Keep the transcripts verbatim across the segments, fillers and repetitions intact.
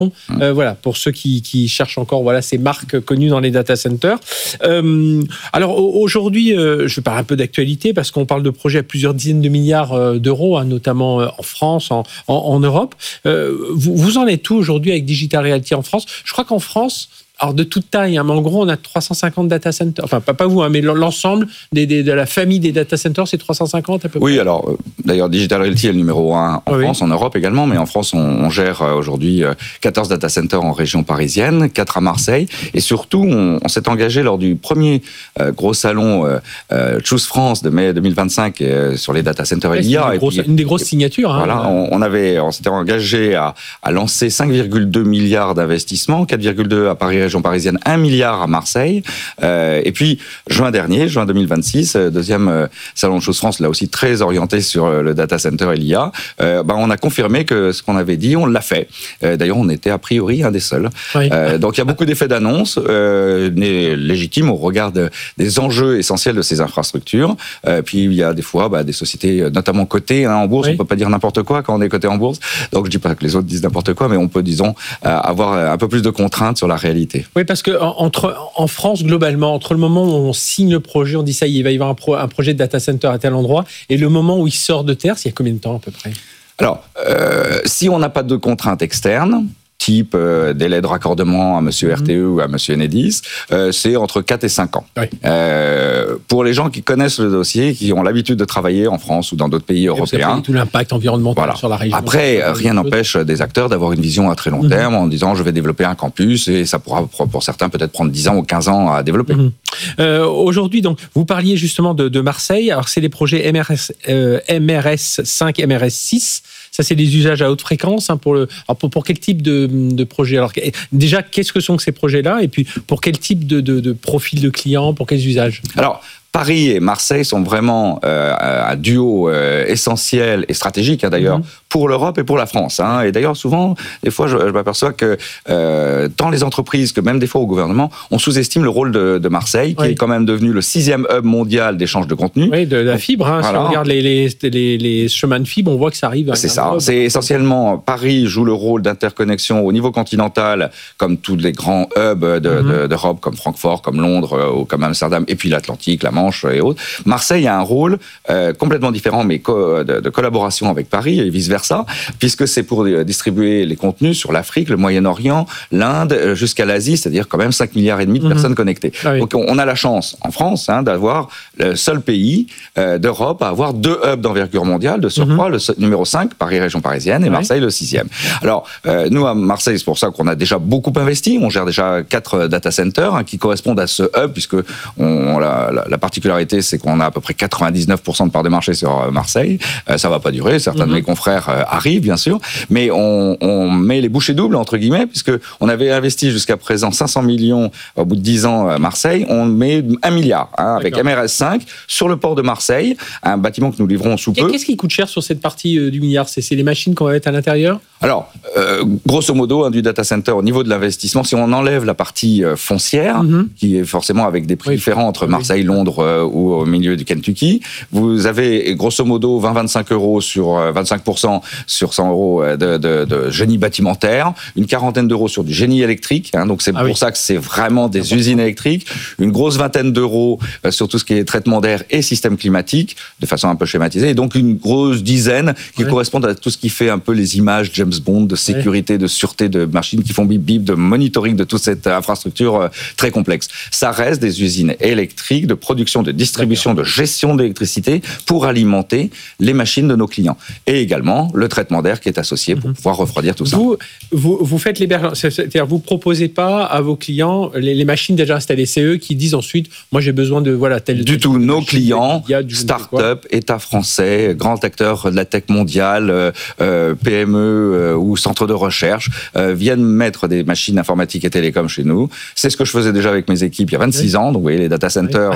Euh, voilà, pour ceux qui, qui cherchent encore voilà, ces marques connues dans les data centers. Euh, alors aujourd'hui, euh, je vais parler un peu d'actualité parce qu'on parle de projets à plusieurs dizaines de milliards d'euros, hein, notamment en France, en, en, en Europe. Euh, vous, vous en êtes où aujourd'hui avec Digital Realty en France ? Je crois qu'en France, alors de toute taille, hein, mais en gros, on a trois cent cinquante data centers. Enfin, pas, pas vous, hein, mais l'ensemble des, des, de la famille des data centers, c'est trois cent cinquante à peu près. Oui, alors, euh, d'ailleurs, Digital Realty est le numéro un en oui. France, en Europe également, mais en France, on, on gère euh, aujourd'hui euh, quatorze data centers en région parisienne, quatre à Marseille, et surtout, on, on s'est engagé lors du premier euh, gros salon euh, euh, Choose France de mai deux mille vingt-cinq euh, sur les data centers ouais, L I A. Une, grosse, puis, une des grosses signatures. Hein, voilà, on, on, avait, on s'était engagé à, à lancer cinq virgule deux milliards d'investissements, quatre virgule deux à Paris, région parisienne, un milliard à Marseille. Euh, et puis, juin dernier, juin deux mille vingt-six, deuxième euh, salon de Choose France, là aussi très orienté sur euh, le data center L I A, euh, ben, on a confirmé que ce qu'on avait dit, on l'a fait. Euh, d'ailleurs, on était a priori un des seuls. Oui. Euh, donc, il y a beaucoup d'effets d'annonce, euh, légitimes au regard de, des enjeux essentiels de ces infrastructures. Euh, puis, il y a des fois bah, des sociétés, notamment cotées hein, en bourse. Oui. On ne peut pas dire n'importe quoi quand on est coté en bourse. Donc, je ne dis pas que les autres disent n'importe quoi, mais on peut, disons, euh, avoir un peu plus de contraintes sur la réalité. Oui, parce que en, Entre, en France, globalement, entre le moment où on signe le projet, on dit ça, il va y avoir un, pro, un projet de data center à tel endroit, et le moment où il sort de terre, il y a combien de temps à peu près ? Alors, euh, si on n'a pas de contraintes externes, type euh, délai de raccordement à monsieur R T E mmh. ou à monsieur Enedis, euh, c'est entre quatre et cinq ans. Oui. Euh, pour les gens qui connaissent le dossier, qui ont l'habitude de travailler en France ou dans d'autres pays et européens. Tout l'impact environnemental voilà. sur la région. Après, rien n'empêche des acteurs d'avoir une vision à très long mmh. terme en disant je vais développer un campus et ça pourra pour certains peut-être prendre dix ans ou quinze ans à développer. Mmh. Euh, aujourd'hui, donc, vous parliez justement de, de Marseille. Alors, c'est les projets M R S, euh, M R S cinq, M R S six. Ça, c'est des usages à haute fréquence. Hein, pour, le, alors pour, pour quel type de, de projet ? Alors, déjà, qu'est-ce que sont ces projets-là ? Et puis, pour quel type de, de, de profil de clients ? Pour quels usages ? Alors, Paris et Marseille sont vraiment euh, un duo euh, essentiel et stratégique, hein, d'ailleurs, mmh. pour l'Europe et pour la France. Hein. Et d'ailleurs, souvent, des fois, je, je m'aperçois que euh, tant les entreprises que même des fois au gouvernement, on sous-estime le rôle de, de Marseille, qui oui. est quand même devenu le sixième hub mondial d'échange de contenu. Oui, de la fibre. Hein. Voilà. Si on regarde les, les, les, les chemins de fibre, on voit que ça arrive. C'est ça. C'est essentiellement, Paris joue le rôle d'interconnexion au niveau continental, comme tous les grands hubs de, mmh. de, d'Europe, comme Francfort, comme Londres, ou comme Amsterdam, et puis l'Atlantique, la Manche, et autres. Marseille a un rôle euh, complètement différent, mais co- de, de collaboration avec Paris et vice-versa, puisque c'est pour distribuer les contenus sur l'Afrique, le Moyen-Orient, l'Inde, jusqu'à l'Asie, c'est-à-dire quand même cinq milliards et demi de mmh. personnes connectées. Ah oui. Donc on a la chance, en France, hein, d'avoir le seul pays euh, d'Europe à avoir deux hubs d'envergure mondiale, de surcroît, mmh. le numéro cinq, Paris, région parisienne, et oui. Marseille, le sixième. Alors, euh, nous, à Marseille, c'est pour ça qu'on a déjà beaucoup investi. On gère déjà quatre data centers hein, qui correspondent à ce hub, puisque on, la, la, la particularité, c'est qu'on a à peu près quatre-vingt-dix-neuf pour cent de part de marché sur Marseille. Euh, ça va pas durer. Certains mm-hmm. de mes confrères euh, arrivent, bien sûr, mais on, on met les bouchées doubles entre guillemets, puisque on avait investi jusqu'à présent cinq cents millions au bout de dix ans à Marseille. On met un milliard hein, avec M R S cinq sur le port de Marseille, un bâtiment que nous livrons sous peu. Et qu'est-ce qui coûte cher sur cette partie euh, du milliard ? C'est, c'est les machines qu'on va mettre à l'intérieur ? Alors, euh, grosso modo, hein, du data center au niveau de l'investissement, si on enlève la partie euh, foncière, mm-hmm. qui est forcément avec des prix oui. différents entre Marseille, Londres euh, ou au milieu du Kentucky, vous avez grosso modo vingt à vingt-cinq euros sur euh, vingt-cinq pour cent sur cent euros de, de, de génie bâtimentaire, une quarantaine d'euros sur du génie électrique, hein, donc c'est ah pour oui. ça que c'est vraiment des c'est usines électriques, une grosse vingtaine d'euros euh, sur tout ce qui est traitement d'air et système climatique, de façon un peu schématisée, et donc une grosse dizaine qui oui. correspondent à tout ce qui fait un peu les images James Bond, de sécurité, oui. de sûreté, de machines qui font bip bip, de monitoring de toute cette infrastructure euh, très complexe. Ça reste des usines électriques de production, de distribution, D'accord. de gestion d'électricité pour alimenter les machines de nos clients. Et également le traitement d'air qui est associé pour mm-hmm. pouvoir refroidir tout ça. Vous, vous, vous faites l'hébergement, c'est-à-dire vous proposez pas à vos clients les, les machines déjà installées, c'est eux qui disent ensuite, moi j'ai besoin de voilà tel. Du tout, nos clients, start-up, État français, grands acteurs de la tech mondiale, euh, P M E euh, ou centres de recherche euh, viennent mettre des machines informatiques et télécoms chez nous. C'est ce que je faisais déjà avec mes équipes il y a vingt-six oui. ans. Donc vous voyez, les data centers, oui. euh,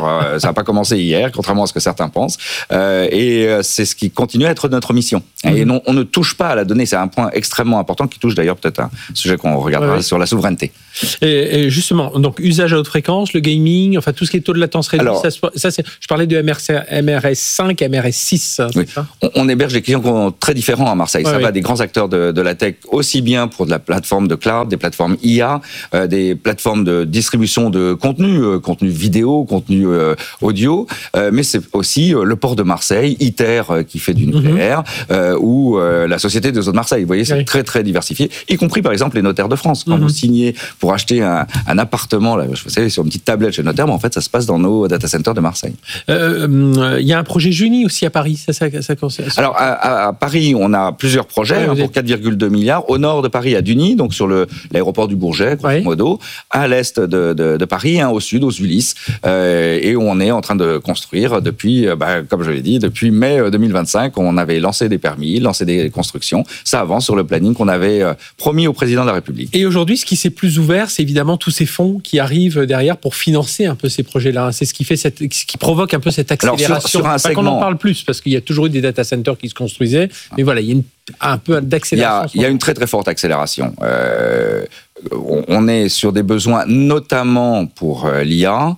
ça n'a pas commencé hier, contrairement à ce que certains pensent. Euh, et c'est ce qui continue à être notre mission. Mmh. Et non, on ne touche pas à la donnée. C'est un point extrêmement important qui touche d'ailleurs peut-être un sujet qu'on regardera ouais, ouais. sur la souveraineté. Et, et justement, donc usage à haute fréquence, le gaming, enfin tout ce qui est taux de latence réduit. Alors, ça, ça c'est, je parlais de M R S cinq, M R S six. Oui. Ça on, on héberge des clients très différents à Marseille. Ouais, ça ouais. va des grands acteurs de, de la tech, aussi bien pour de la plateforme de cloud, des plateformes I A, euh, des plateformes de distribution de contenu, euh, contenu vidéo, contenu euh, audio, euh, mais c'est aussi euh, le port de Marseille, ITER euh, qui fait du nucléaire, mm-hmm. euh, ou euh, la Société des eaux de Marseille. Vous voyez, c'est oui. très très diversifié, y compris par exemple les notaires de France. Quand mm-hmm. vous signez pour acheter un, un appartement, là, je sais, sur une petite tablette chez le notaire, mais en fait ça se passe dans nos data centers de Marseille. Il euh, y a un projet Juni aussi à Paris, ça, ça, ça, ça, ça... Alors à, à, à Paris, on a plusieurs projets ouais, hein, pour quatre virgule deux milliards. Au nord de Paris, à Duny, donc sur le, l'aéroport du Bourget, grosso ouais. modo, à l'est de, de, de Paris, hein, au sud, aux Ulysses, euh, et on est en train de construire depuis, bah, comme je l'ai dit, depuis mai deux mille vingt-cinq, on avait lancé des permis, lancé des constructions. Ça avance sur le planning qu'on avait euh, promis au président de la République. Et aujourd'hui, ce qui s'est plus ouvert, c'est évidemment tous ces fonds qui arrivent derrière pour financer un peu ces projets-là. C'est ce qui fait cette, ce qui provoque un peu cette accélération. Alors, sur, sur un segment... Pas qu'on en parle plus, parce qu'il y a toujours eu des data centers qui se construisaient, mais voilà, il y a une, un peu d'accélération. Il y a, il y a une très très forte accélération. Euh, on est sur des besoins notamment pour l'I A,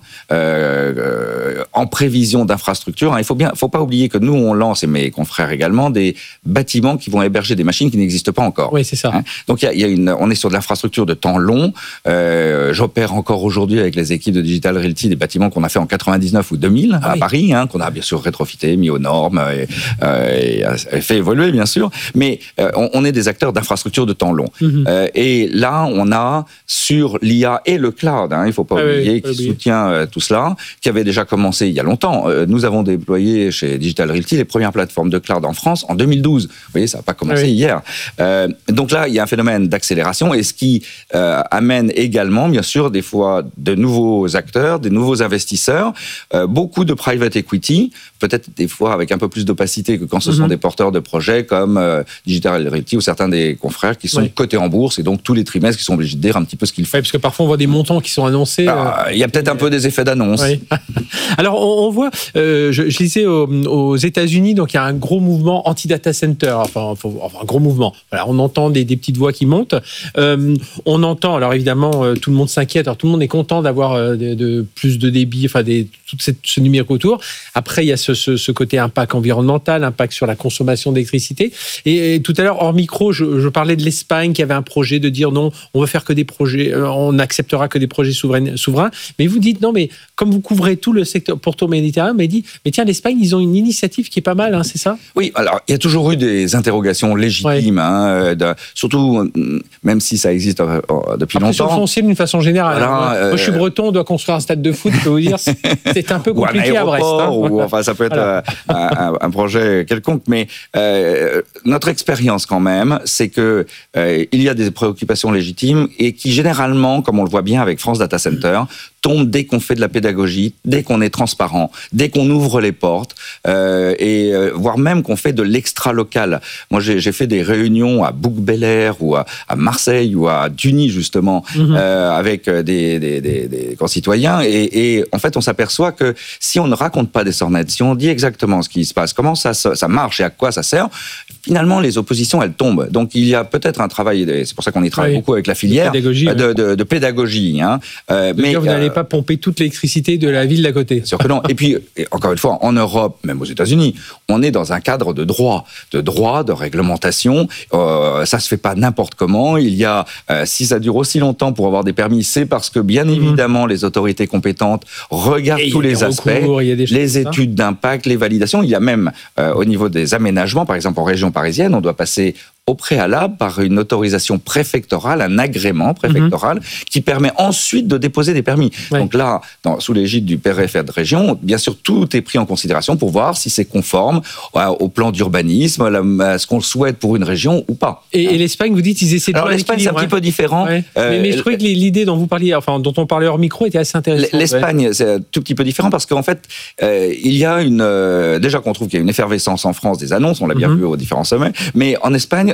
euh, en prévision d'infrastructures. Il faut bien, faut pas oublier que nous on lance, et mes confrères également, des bâtiments qui vont héberger des machines qui n'existent pas encore. Oui, c'est ça. Hein, donc il y a, il y a une, on est sur de l'infrastructure de temps long. Euh, j'opère encore aujourd'hui avec les équipes de Digital Realty des bâtiments qu'on a fait en quatre-vingt-dix-neuf ou deux mille ah, à oui. Paris, hein, qu'on a bien sûr rétrofité, mis aux normes et, euh, et fait évoluer bien sûr. Mais euh, on, on est des acteurs d'infrastructures de temps long. Mm-hmm. Euh, et là on a sur l'I A et le cloud, hein, il ne faut pas ah oublier, oui, qui oublier. soutient euh, tout cela, qui avait déjà commencé il y a longtemps. Euh, nous avons déployé chez Digital Realty les premières plateformes de cloud en France en deux mille douze. Vous voyez, ça n'a pas commencé ah oui. hier. Euh, donc là, il y a un phénomène d'accélération, et ce qui euh, amène également, bien sûr, des fois de nouveaux acteurs, des nouveaux investisseurs, euh, beaucoup de private equity, peut-être des fois avec un peu plus d'opacité que quand ce mm-hmm. sont des porteurs de projets comme euh, Digital Realty ou certains des confrères qui sont oui. cotés en bourse, et donc tous les trimestres qui sont obligés de dire un petit peu ce qu'il faut. Oui, parce que parfois on voit des montants qui sont annoncés. Ah, il y a peut-être un peu des effets d'annonce. Oui. Alors on, on voit, euh, je, je lisais aux, aux États-Unis, donc il y a un gros mouvement anti-data center, enfin, enfin un gros mouvement. Voilà, on entend des, des petites voix qui montent. Euh, on entend, alors évidemment, euh, tout le monde s'inquiète. Alors tout le monde est content d'avoir euh, de, de plus de débit, enfin des, tout cette, ce numérique autour. Après, il y a ce, ce, ce côté impact environnemental, impact sur la consommation d'électricité. Et, et tout à l'heure hors micro, je, je parlais de l'Espagne qui avait un projet de dire non, on veut faire que des projets, on n'acceptera que des projets souverains, souverains. Mais vous dites, non, mais comme vous couvrez tout le secteur pourtour-méditerranéen, mais dit, mais tiens, l'Espagne, ils ont une initiative qui est pas mal, hein, c'est ça? Oui, alors, il y a toujours eu des interrogations légitimes, ouais. hein, de, surtout, même si ça existe euh, depuis Après, longtemps. Sur le foncier, d'une façon générale. Voilà, hein, euh, moi, je suis breton, on doit construire un stade de foot, je peux vous dire, c'est un peu compliqué à Brest. Hein. Ou, enfin, ça peut être voilà. un, un, un projet quelconque, mais euh, notre expérience, quand même, c'est que euh, il y a des préoccupations légitimes et qui, généralement, comme on le voit bien avec France Data Center, tombe dès qu'on fait de la pédagogie, dès qu'on est transparent, dès qu'on ouvre les portes, euh, et euh, voire même qu'on fait de l'extra-local. Moi, j'ai, j'ai fait des réunions à Bouc-Bel-Air ou à, à Marseille ou à Duny, justement, mm-hmm. euh, avec des, des, des, des concitoyens. Et, et en fait, on s'aperçoit que si on ne raconte pas des sornettes, si on dit exactement ce qui se passe, comment ça, ça marche et à quoi ça sert, finalement, les oppositions, elles tombent. Donc, il y a peut-être un travail, c'est pour ça qu'on y travaille oui. beaucoup avec la filière, de pédagogie. De, de, de pédagogie hein. euh, mais vous n'allez pas pomper toute l'électricité de la ville d'à côté. Sûr que non. Et puis, et encore une fois, en Europe, même aux États-Unis, on est dans un cadre de droit, de droit, de réglementation. Euh, ça se fait pas n'importe comment. Il y a, euh, si ça dure aussi longtemps pour avoir des permis, c'est parce que bien mmh. évidemment les autorités compétentes regardent et tous les aspects, recours, les études d'impact, les validations. Il y a même euh, au niveau des aménagements, par exemple en région parisienne, on doit passer au préalable par une autorisation préfectorale, un agrément préfectoral mmh. qui permet ensuite de déposer des permis. Ouais. Donc là, dans, sous l'égide du préfet de région, bien sûr, tout est pris en considération pour voir si c'est conforme au plan d'urbanisme, à ce qu'on souhaite pour une région ou pas. Et, et l'Espagne, vous dites, ils essaient de... Alors l'Espagne, c'est un ouais. petit peu différent. Ouais. Euh, mais, mais je trouvais que l'idée dont vous parliez, enfin, dont on parlait hors micro était assez intéressante. L'Espagne, ouais. c'est un tout petit peu différent parce qu'en fait, euh, il y a une... Euh, déjà qu'on trouve qu'il y a une effervescence en France des annonces, on l'a bien mmh. vu aux différents sommets, mais en Espagne,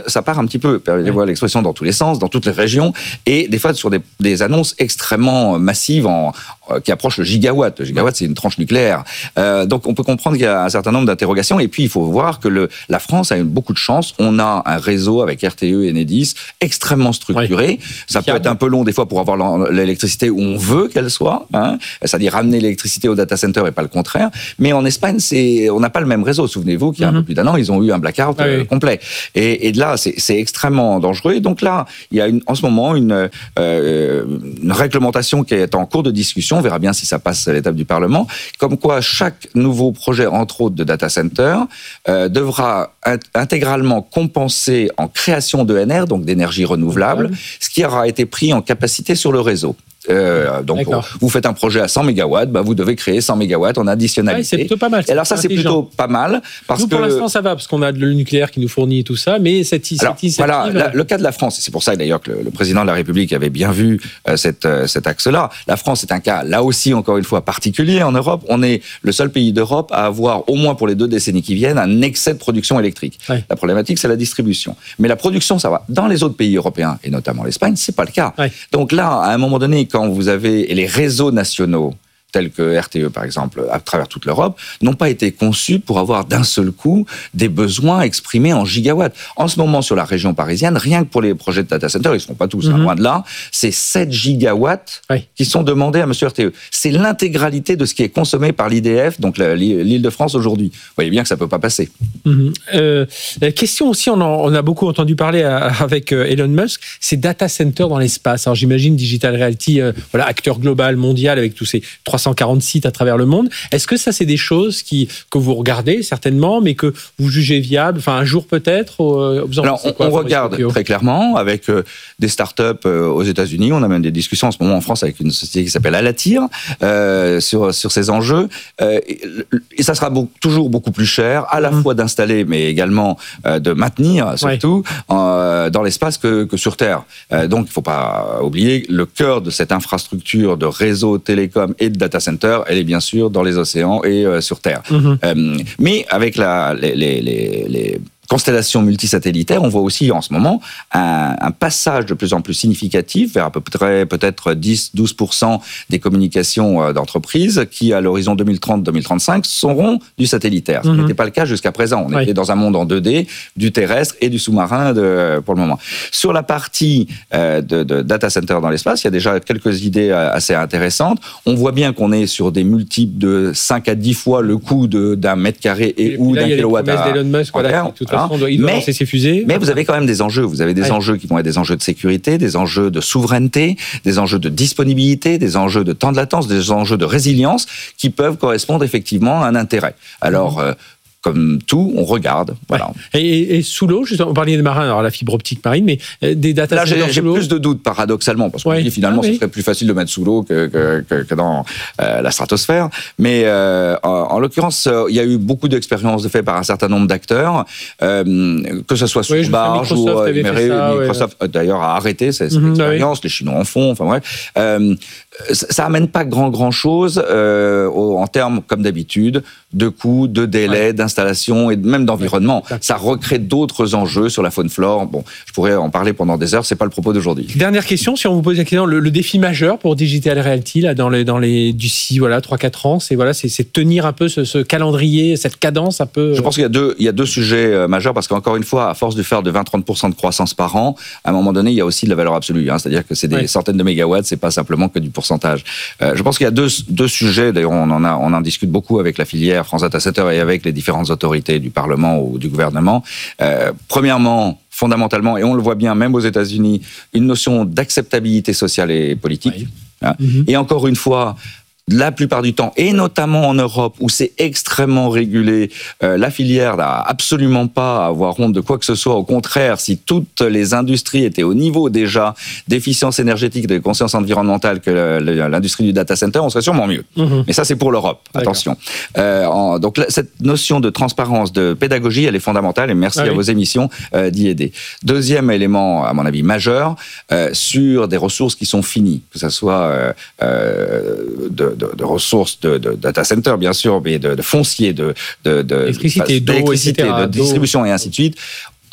ça part un petit peu, permettez-moi ouais. l'expression, dans tous les sens, dans toutes les régions, et des fois sur des, des annonces extrêmement massives en, euh, qui approchent le gigawatt. Le gigawatt, c'est une tranche nucléaire. Euh, donc on peut comprendre qu'il y a un certain nombre d'interrogations, et puis il faut voir que le, la France a eu beaucoup de chance. On a un réseau avec R T E et Enedis extrêmement structuré. Ouais. Ça peut être un peu long des fois pour avoir l'électricité où on veut qu'elle soit, hein, c'est-à-dire ramener l'électricité au data center et pas le contraire. Mais en Espagne, c'est, on n'a pas le même réseau. Souvenez-vous qu'il y a mm-hmm. un peu plus d'un an, ils ont eu un blackout ah, euh, oui. complet. Et, et de là, c'est, c'est extrêmement dangereux. Et donc là, il y a une, en ce moment une, euh, une réglementation qui est en cours de discussion. On verra bien si ça passe à l'étape du Parlement. Comme quoi, chaque nouveau projet, entre autres de data center, euh, devra int- intégralement compenser en création d'E N R, donc d'énergie renouvelable, ce qui aura été pris en capacité sur le réseau. Euh, donc, pour, vous faites un projet à cent mégawatts, bah vous devez créer cent mégawatts en additionnalité. Ouais, c'est plutôt pas mal. Et alors ça, c'est plutôt pas mal. Parce nous, que... pour l'instant, ça va, parce qu'on a le nucléaire qui nous fournit tout ça, mais cette, cette alors, initiative... Voilà, la, le cas de la France, et c'est pour ça d'ailleurs que le, le président de la République avait bien vu euh, cette, euh, cet axe-là. La France est un cas, là aussi, encore une fois, particulier en Europe. On est le seul pays d'Europe à avoir, au moins pour les deux décennies qui viennent, un excès de production électrique. Ouais. La problématique, c'est la distribution. Mais la production, ça va. Dans les autres pays européens, et notamment l'Espagne, c'est pas le cas. Ouais. Donc là, à un moment donné, quand vous avez... les réseaux nationaux, tels que R T E par exemple, à travers toute l'Europe, n'ont pas été conçus pour avoir d'un seul coup des besoins exprimés en gigawatts. En ce moment, sur la région parisienne, rien que pour les projets de data center, ils ne seront pas tous, mm-hmm. hein, loin de là, c'est sept gigawatts oui. qui sont demandés à monsieur R T E. C'est l'intégralité de ce qui est consommé par l'I D F, donc l'Île-de-France aujourd'hui. Vous voyez bien que ça ne peut pas passer. Mm-hmm. Euh, la question aussi, on, en, on a beaucoup entendu parler à, avec Elon Musk, c'est data center dans l'espace. Alors j'imagine Digital Realty, euh, voilà, acteur global, mondial, avec tous ces trois cent quarante sites à travers le monde. Est-ce que ça, c'est des choses qui, que vous regardez certainement, mais que vous jugez viables, enfin un jour peut-être euh, vous en Alors, on, quoi, on regarde très clairement avec euh, des startups euh, aux États-Unis. On a même des discussions en ce moment en France avec une société qui s'appelle Alatir euh, sur sur ces enjeux. Euh, et, et ça sera beaucoup, toujours beaucoup plus cher, à la mmh. fois d'installer, mais également euh, de maintenir, surtout ouais. euh, dans l'espace que, que sur Terre. Euh, donc, il ne faut pas oublier le cœur de cette infrastructure de réseau télécom et de data center, elle est bien sûr dans les océans et euh, sur Terre. Mmh. Euh, mais avec la, les, les, les, les constellations multisatellitaires, on voit aussi en ce moment un, un passage de plus en plus significatif vers à peu près peut-être dix à douze pour cent des communications d'entreprises qui, à l'horizon deux mille trente deux mille trente-cinq, seront du satellitaire. Ce qui n'était mmh. pas le cas jusqu'à présent. On oui. était dans un monde en deux D, du terrestre et du sous-marin de, pour le moment. Sur la partie euh, de, de data center dans l'espace, il y a déjà quelques idées assez intéressantes. On voit bien qu'on est sur des multiples de cinq à dix fois le coût de, d'un mètre carré et, et ou d'un kilowatt à d'Elon Musk, voilà, on doit, il doit mais, lancer ses fusées. Mais vous avez quand même des enjeux. Vous avez des ouais. enjeux qui vont être des enjeux de sécurité, des enjeux de souveraineté, des enjeux de disponibilité, des enjeux de temps de latence, des enjeux de résilience qui peuvent correspondre effectivement à un intérêt. Alors, mmh. euh, comme tout, on regarde. Voilà. Ouais. Et, et sous l'eau, justement, on parlait de marins, alors la fibre optique marine, mais des data centers. Là, j'ai, j'ai sous l'eau. plus de doutes, paradoxalement, parce qu'on ouais. dit finalement, ah, oui. ce serait plus facile de mettre sous l'eau que, que, que, que dans euh, la stratosphère. Mais euh, en, en l'occurrence, euh, il y a eu beaucoup d'expériences de fait par un certain nombre d'acteurs, euh, que ce soit sous oui, barge ou euh, Microsoft, ça, Microsoft ouais. d'ailleurs a arrêté cette, cette mm-hmm, expérience. Oui. Les Chinois en font. Enfin bref. Euh, ça amène pas grand grand chose euh, en termes, comme d'habitude, de coûts, de délais, ouais. d'installation et même d'environnement. Ouais, ça recrée d'autres enjeux sur la faune flore. Bon, je pourrais en parler pendant des heures. C'est pas le propos d'aujourd'hui. Dernière question, si on vous pose la question, le, le défi majeur pour Digital Realty là dans les dans les d'ici voilà trois quatre ans, c'est voilà, c'est, c'est tenir un peu ce, ce calendrier, cette cadence un peu. Je pense qu'il y a deux il y a deux sujets majeurs parce qu'encore une fois, à force de faire de vingt à trente pour cent de croissance par an, à un moment donné, il y a aussi de la valeur absolue. Hein, c'est-à-dire que c'est des ouais. centaines de mégawatts, c'est pas simplement que du pourcentage. Euh, je pense qu'il y a deux, deux sujets, d'ailleurs on en, a, on en discute beaucoup avec la filière France Data Center et avec les différentes autorités du Parlement ou du gouvernement. Euh, premièrement, fondamentalement, et on le voit bien même aux États-Unis, une notion d'acceptabilité sociale et politique. Oui. Hein. Mm-hmm. Et encore une fois, la plupart du temps, et notamment en Europe, où c'est extrêmement régulé, euh, la filière n'a absolument pas à avoir honte de quoi que ce soit. Au contraire, si toutes les industries étaient au niveau déjà d'efficience énergétique, de conscience environnementale que le, le, l'industrie du data center, on serait sûrement mieux. Mmh. Mais ça, c'est pour l'Europe. D'accord. Attention. Euh, en, donc, là, cette notion de transparence, de pédagogie, elle est fondamentale, et merci ah, à oui. vos émissions euh, d'y aider. Deuxième élément, à mon avis, majeur, euh, sur des ressources qui sont finies, que ce soit euh, euh, de De, de ressources de, de data center, bien sûr, mais de, de foncier, de, de, de, d'électricité, d'eau, d'électricité, et cetera, de distribution d'eau. Et ainsi de suite.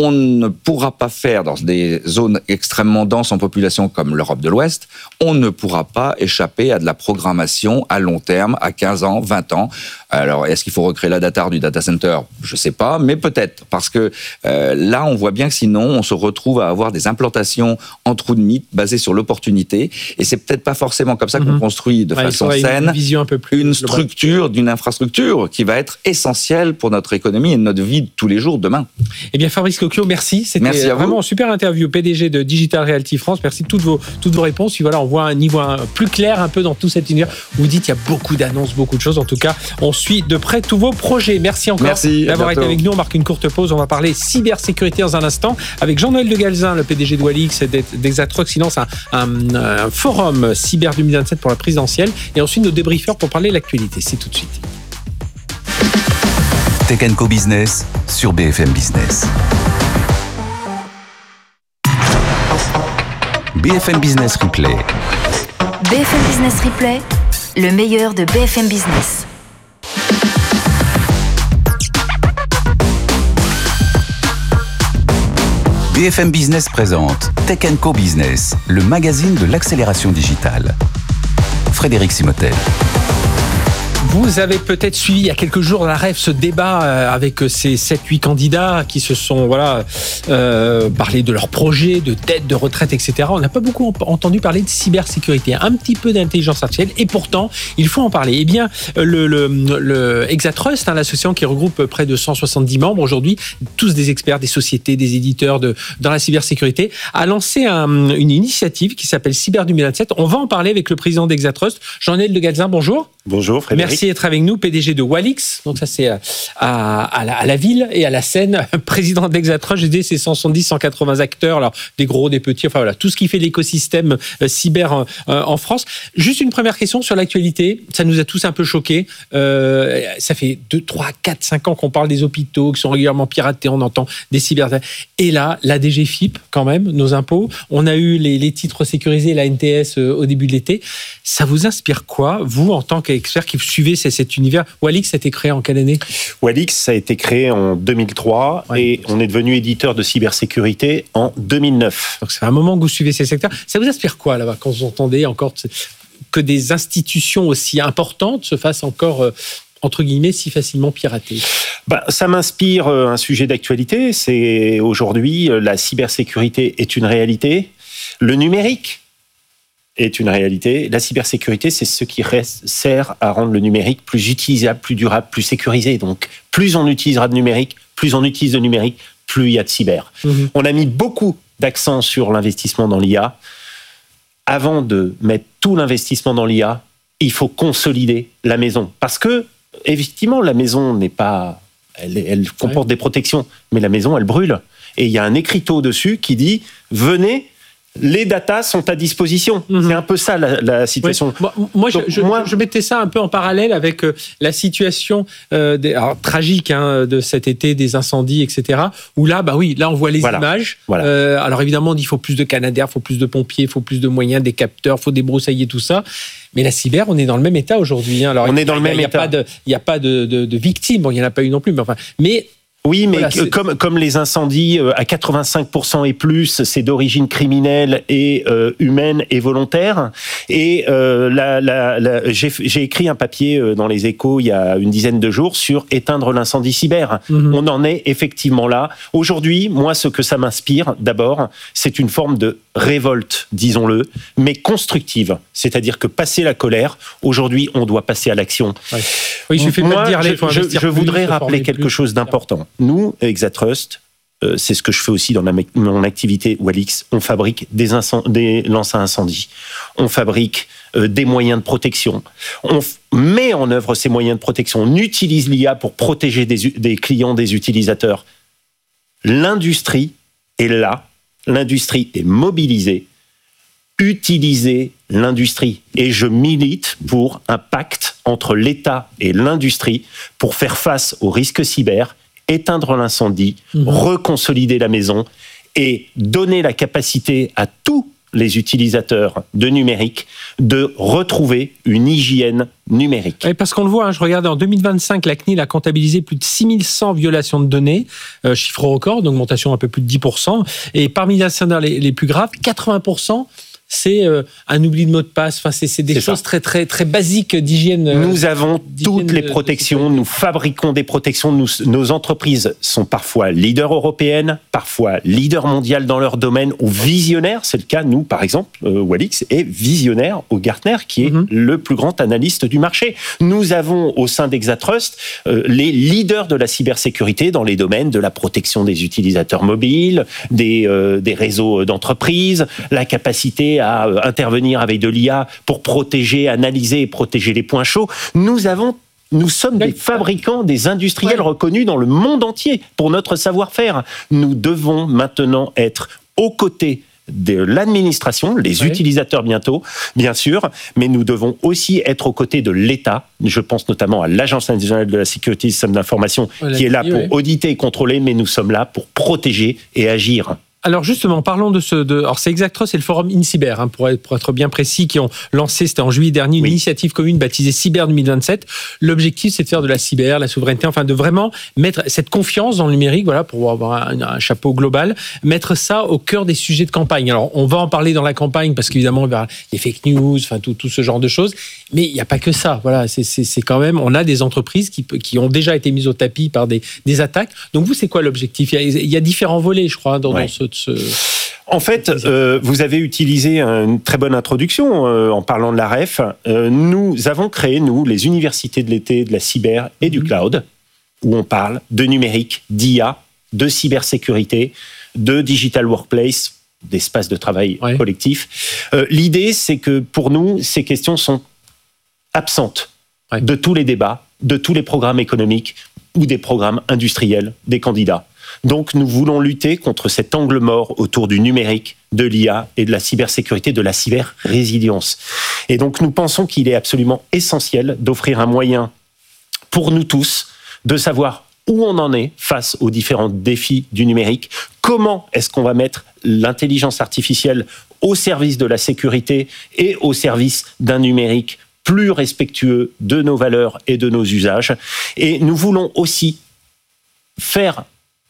on ne pourra pas faire dans des zones extrêmement denses en population comme l'Europe de l'Ouest, on ne pourra pas échapper à de la programmation à long terme, à quinze ans, vingt ans. Alors, est-ce qu'il faut recréer la data du data center ? Je ne sais pas, mais peut-être. Parce que euh, là, on voit bien que sinon, on se retrouve à avoir des implantations en trou de mythe basées sur l'opportunité. Et c'est peut-être pas forcément comme ça qu'on mm-hmm. construit de ouais, façon saine une, vision un peu plus une structure d'une infrastructure qui va être essentielle pour notre économie et notre vie de tous les jours demain. Eh bien, Fabrice Cocchio, merci. C'était merci vraiment une super interview. P D G de Digital Realty France. Merci de toutes vos, toutes vos réponses. Puis voilà, on voit un niveau un, plus clair un peu dans tout cet univers. Vous dites qu'il y a beaucoup d'annonces, beaucoup de choses. En tout cas, on suit de près tous vos projets. Merci encore merci, d'avoir été avec nous. On marque une courte pause. On va parler cybersécurité dans un instant avec Jean-Noël de Galzin, le P D G de Walix, d'Exatrox. Il lance un, un, un forum cyber deux mille vingt-sept pour la présidentielle. Et ensuite, nos débriefeurs pour parler de l'actualité. C'est tout de suite. Tech and Co Business sur B F M Business. B F M Business Replay. B F M Business Replay, le meilleur de B F M Business. B F M Business présente Tech and Co Business, le magazine de l'accélération digitale. Frédéric Simotel. Vous avez peut-être suivi il y a quelques jours la R E F ce débat avec ces sept huit candidats qui se sont voilà, euh, parlé de leurs projets, de dette, de retraite, et cetera. On n'a pas beaucoup entendu parler de cybersécurité, un petit peu d'intelligence artificielle, et pourtant, il faut en parler. Eh bien, le, le, le Exatrust, hein, l'association qui regroupe près de cent soixante-dix membres aujourd'hui, tous des experts, des sociétés, des éditeurs de, dans la cybersécurité, a lancé un, une initiative qui s'appelle Cyber deux mille vingt-sept. On va en parler avec le président d'Exatrust, Jean-Noël de Galzin. Bonjour. Bonjour Frédéric. Merci d'être avec nous, P D G de Walix. Donc ça c'est à, à, la, à la ville et à la Seine, président d'Exatrust. J'ai dit c'est cent soixante-dix, cent quatre-vingts acteurs, alors des gros, des petits, enfin voilà, tout ce qui fait l'écosystème euh, cyber euh, en France. Juste une première question sur l'actualité. Ça nous a tous un peu choqués. Euh, ça fait deux, trois, quatre, cinq ans qu'on parle des hôpitaux qui sont régulièrement piratés. On entend des cyber. Et là, la D G F I P quand même, nos impôts. On a eu les, les titres sécurisés, la N T S euh, au début de l'été. Ça vous inspire quoi, vous, en tant qu'expert qui suivez cet univers? Walix a été créé en quelle année? Walix a été créé en deux mille trois ouais. et on est devenu éditeur de cybersécurité en deux mille neuf. Donc c'est un moment que vous suivez ces secteurs. Ça vous inspire quoi là-bas quand vous entendez encore que des institutions aussi importantes se fassent encore euh, entre guillemets si facilement piratées? Ben, ça m'inspire un sujet d'actualité. C'est aujourd'hui la cybersécurité est une réalité. Le numérique est une réalité. La cybersécurité, c'est ce qui reste, sert à rendre le numérique plus utilisable, plus durable, plus sécurisé. Donc, plus on utilisera de numérique, plus on utilise de numérique, plus il y a de cyber. Mmh. On a mis beaucoup d'accent sur l'investissement dans l'I A. Avant de mettre tout l'investissement dans l'I A, il faut consolider la maison. Parce que, effectivement, la maison n'est pas... Elle, elle comporte ouais. des protections, mais la maison, elle brûle. Et il y a un écriteau dessus qui dit « Venez ». Les datas sont à disposition. Mmh. C'est un peu ça la, la situation. Oui. Moi, moi, Donc, je, moi, je mettais ça un peu en parallèle avec euh, la situation euh, des, alors, tragique hein, de cet été, des incendies, et cetera. Où là, bah oui, là on voit les voilà. images. Voilà. Euh, alors évidemment, on dit qu'il faut plus de canadaires, il faut plus de pompiers, il faut plus de moyens, des capteurs, il faut débroussailler tout ça. Mais la cyber, on est dans le même état aujourd'hui. Hein. Alors, on est dans le même y a état. Il n'y a pas de, de, de victimes. Bon, il n'y en a pas eu non plus. Mais enfin, mais Oui, mais voilà, comme, comme les incendies, à quatre-vingt-cinq pour cent et plus, c'est d'origine criminelle et euh, humaine et volontaire. Et euh, la, la, la, j'ai, j'ai écrit un papier dans les Échos il y a une dizaine de jours sur éteindre l'incendie cyber. Mmh. On en est effectivement là. Aujourd'hui, moi, ce que ça m'inspire, d'abord, c'est une forme de révolte, disons-le, mais constructive. C'est-à-dire que passer la colère, aujourd'hui, on doit passer à l'action. Ouais. Oui, il suffit moi, de dire, je, je, je, je voudrais rappeler quelque plus. chose d'important. Nous, Exatrust, euh, c'est ce que je fais aussi dans ma, mon activité Walix, on fabrique des, incend- des lances à incendie, on fabrique euh, des moyens de protection, on f- met en œuvre ces moyens de protection, on utilise l'I A pour protéger des, des clients, des utilisateurs. L'industrie est là, l'industrie est mobilisée, utilisez l'industrie. Et je milite pour un pacte entre l'État et l'industrie pour faire face aux risques cyber, éteindre l'incendie, mmh. reconsolider la maison et donner la capacité à tous les utilisateurs de numérique de retrouver une hygiène numérique. Oui, parce qu'on le voit, hein, je regardais en deux mille vingt-cinq, la C N I L a comptabilisé plus de six mille cent violations de données, euh, chiffre record, d'augmentation un peu plus de dix pour cent. Et parmi les scénarios les, les plus graves, quatre-vingts pour cent c'est euh, un oubli de mot de passe. Enfin, c'est, c'est des c'est choses ça. très très très basiques d'hygiène. Euh, nous avons toutes les protections. De... Nous fabriquons des protections. Nous, nos entreprises sont parfois leaders européennes, parfois leaders mondiales dans leur domaine ou visionnaires. C'est le cas, nous, par exemple, euh, Walix est visionnaire au Gartner, qui est mm-hmm. le plus grand analyste du marché. Nous avons au sein d'Exatrust euh, les leaders de la cybersécurité dans les domaines de la protection des utilisateurs mobiles, des euh, des réseaux d'entreprises, la capacité à intervenir avec de l'I A pour protéger, analyser et protéger les points chauds. Nous avons, nous sommes des fabricants, des industriels ouais. reconnus dans le monde entier pour notre savoir-faire. Nous devons maintenant être aux côtés de l'administration, les ouais. utilisateurs bientôt, bien sûr, mais nous devons aussi être aux côtés de l'État. Je pense notamment à l'Agence nationale de la sécurité des systèmes d'information, ouais, qui est là dit, pour ouais. auditer et contrôler, mais nous sommes là pour protéger et agir. Alors justement, parlons de ce... De, alors c'est Exactrust et le forum InCyber, hein, pour, être, pour être bien précis, qui ont lancé, c'était en juillet dernier, une oui. initiative commune baptisée Cyber deux mille vingt-sept. L'objectif, c'est de faire de la cyber, la souveraineté, enfin de vraiment mettre cette confiance dans le numérique, voilà, pour avoir un, un chapeau global, mettre ça au cœur des sujets de campagne. Alors on va en parler dans la campagne, parce qu'évidemment, il y a les fake news, enfin tout, tout ce genre de choses, mais il n'y a pas que ça. Voilà, c'est, c'est, c'est quand même... On a des entreprises qui, qui ont déjà été mises au tapis par des, des attaques. Donc vous, c'est quoi l'objectif ? Il y a, il y a différents volets, je crois, dans, ouais. dans ce... Ce... En fait, euh, vous avez utilisé une très bonne introduction euh, en parlant de la R E F. Euh, nous avons créé, nous, les universités de l'été, de la cyber et du cloud, où on parle de numérique, d'I A, de cybersécurité, de digital workplace, d'espace de travail ouais. collectif. Euh, l'idée, c'est que pour nous, ces questions sont absentes ouais. de tous les débats, de tous les programmes économiques ou des programmes industriels des candidats. Donc, nous voulons lutter contre cet angle mort autour du numérique, de l'I A et de la cybersécurité, de la cyber-résilience. Et donc, nous pensons qu'il est absolument essentiel d'offrir un moyen pour nous tous de savoir où on en est face aux différents défis du numérique, comment est-ce qu'on va mettre l'intelligence artificielle au service de la sécurité et au service d'un numérique plus respectueux de nos valeurs et de nos usages. Et nous voulons aussi faire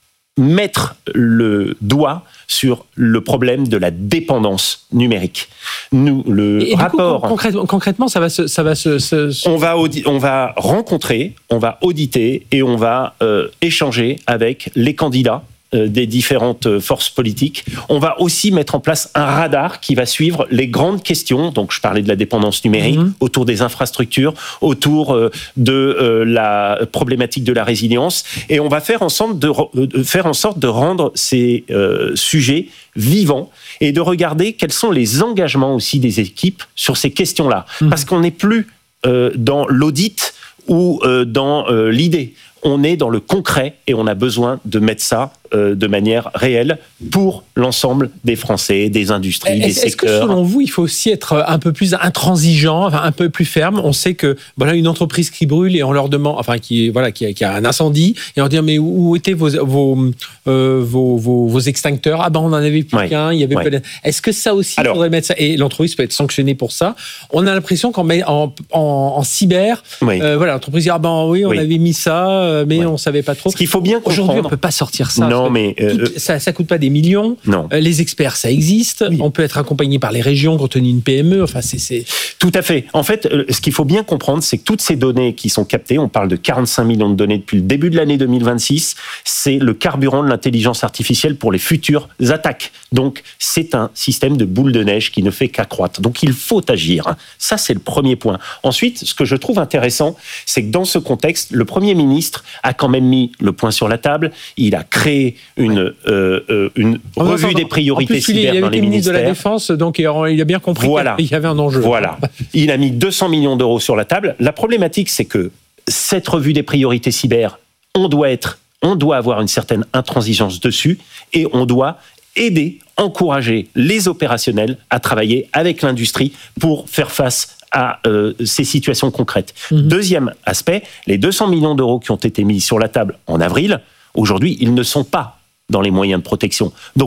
mettre le doigt sur le problème de la dépendance numérique. Nous, le et rapport... Du coup, concrètement, concrètement, ça va se... Ça va se, se... On, va audi- on va rencontrer, on va auditer et on va euh, échanger avec les candidats euh, des différentes forces politiques. On va aussi mettre en place un radar qui va suivre les grandes questions. Donc, je parlais de la dépendance numérique, mmh. autour des infrastructures, autour euh, de euh, la problématique de la résilience. Et on va faire en sorte de, de, faire en sorte de rendre ces euh, sujets vivants et de regarder quels sont les engagements aussi des équipes sur ces questions-là. Mmh. Parce qu'on n'est plus euh, dans l'audit ou euh, dans euh, l'idée. On est dans le concret et on a besoin de mettre ça euh, de manière réelle pour l'ensemble des Français, des industries, est-ce, des secteurs. Est-ce que selon vous, il faut aussi être un peu plus intransigeant, enfin, un peu plus ferme ? On sait que voilà une entreprise qui brûle et on leur demande, enfin qui voilà qui a, qui a un incendie et on leur dit mais où étaient vos vos, euh, vos, vos vos extincteurs ? Ah ben on en avait plus ouais. qu'un, il y avait ouais. peut-être. Est-ce que ça aussi il faudrait mettre ça et l'entreprise peut être sanctionnée pour ça ? On a l'impression qu'en en, en, en cyber, oui. euh, voilà l'entreprise dit ah ben oui on oui. avait mis ça. Mais ouais. on ne savait pas trop. Ce qu'il faut bien comprendre. Aujourd'hui, on ne peut pas sortir ça. Non, mais. Euh, tout, ça ne coûte pas des millions. Non. Euh, les experts, ça existe. Oui. On peut être accompagné par les régions quand on est une P M E. Enfin, c'est, c'est... Tout à fait. En fait, euh, ce qu'il faut bien comprendre, c'est que toutes ces données qui sont captées, on parle de quarante-cinq millions de données depuis le début de l'année deux mille vingt-six, c'est le carburant de l'intelligence artificielle pour les futures attaques. Donc, c'est un système de boule de neige qui ne fait qu'accroître. Donc, il faut agir. Ça, c'est le premier point. Ensuite, ce que je trouve intéressant, c'est que dans ce contexte, le Premier ministre a quand même mis le point sur la table. Il a créé une, ouais. euh, une oh, revue non, des priorités plus, cyber dans les ministères. Il est ministre de la Défense, donc il a bien compris voilà. qu'il y avait un enjeu. Voilà. Il a mis deux cents millions d'euros sur la table. La problématique, c'est que cette revue des priorités cyber, on doit être, on doit avoir une certaine intransigeance dessus et on doit aider, encourager les opérationnels à travailler avec l'industrie pour faire face à euh, ces situations concrètes. Mmh. Deuxième aspect, les deux cents millions d'euros qui ont été mis sur la table en avril, aujourd'hui, ils ne sont pas dans les moyens de protection. Donc,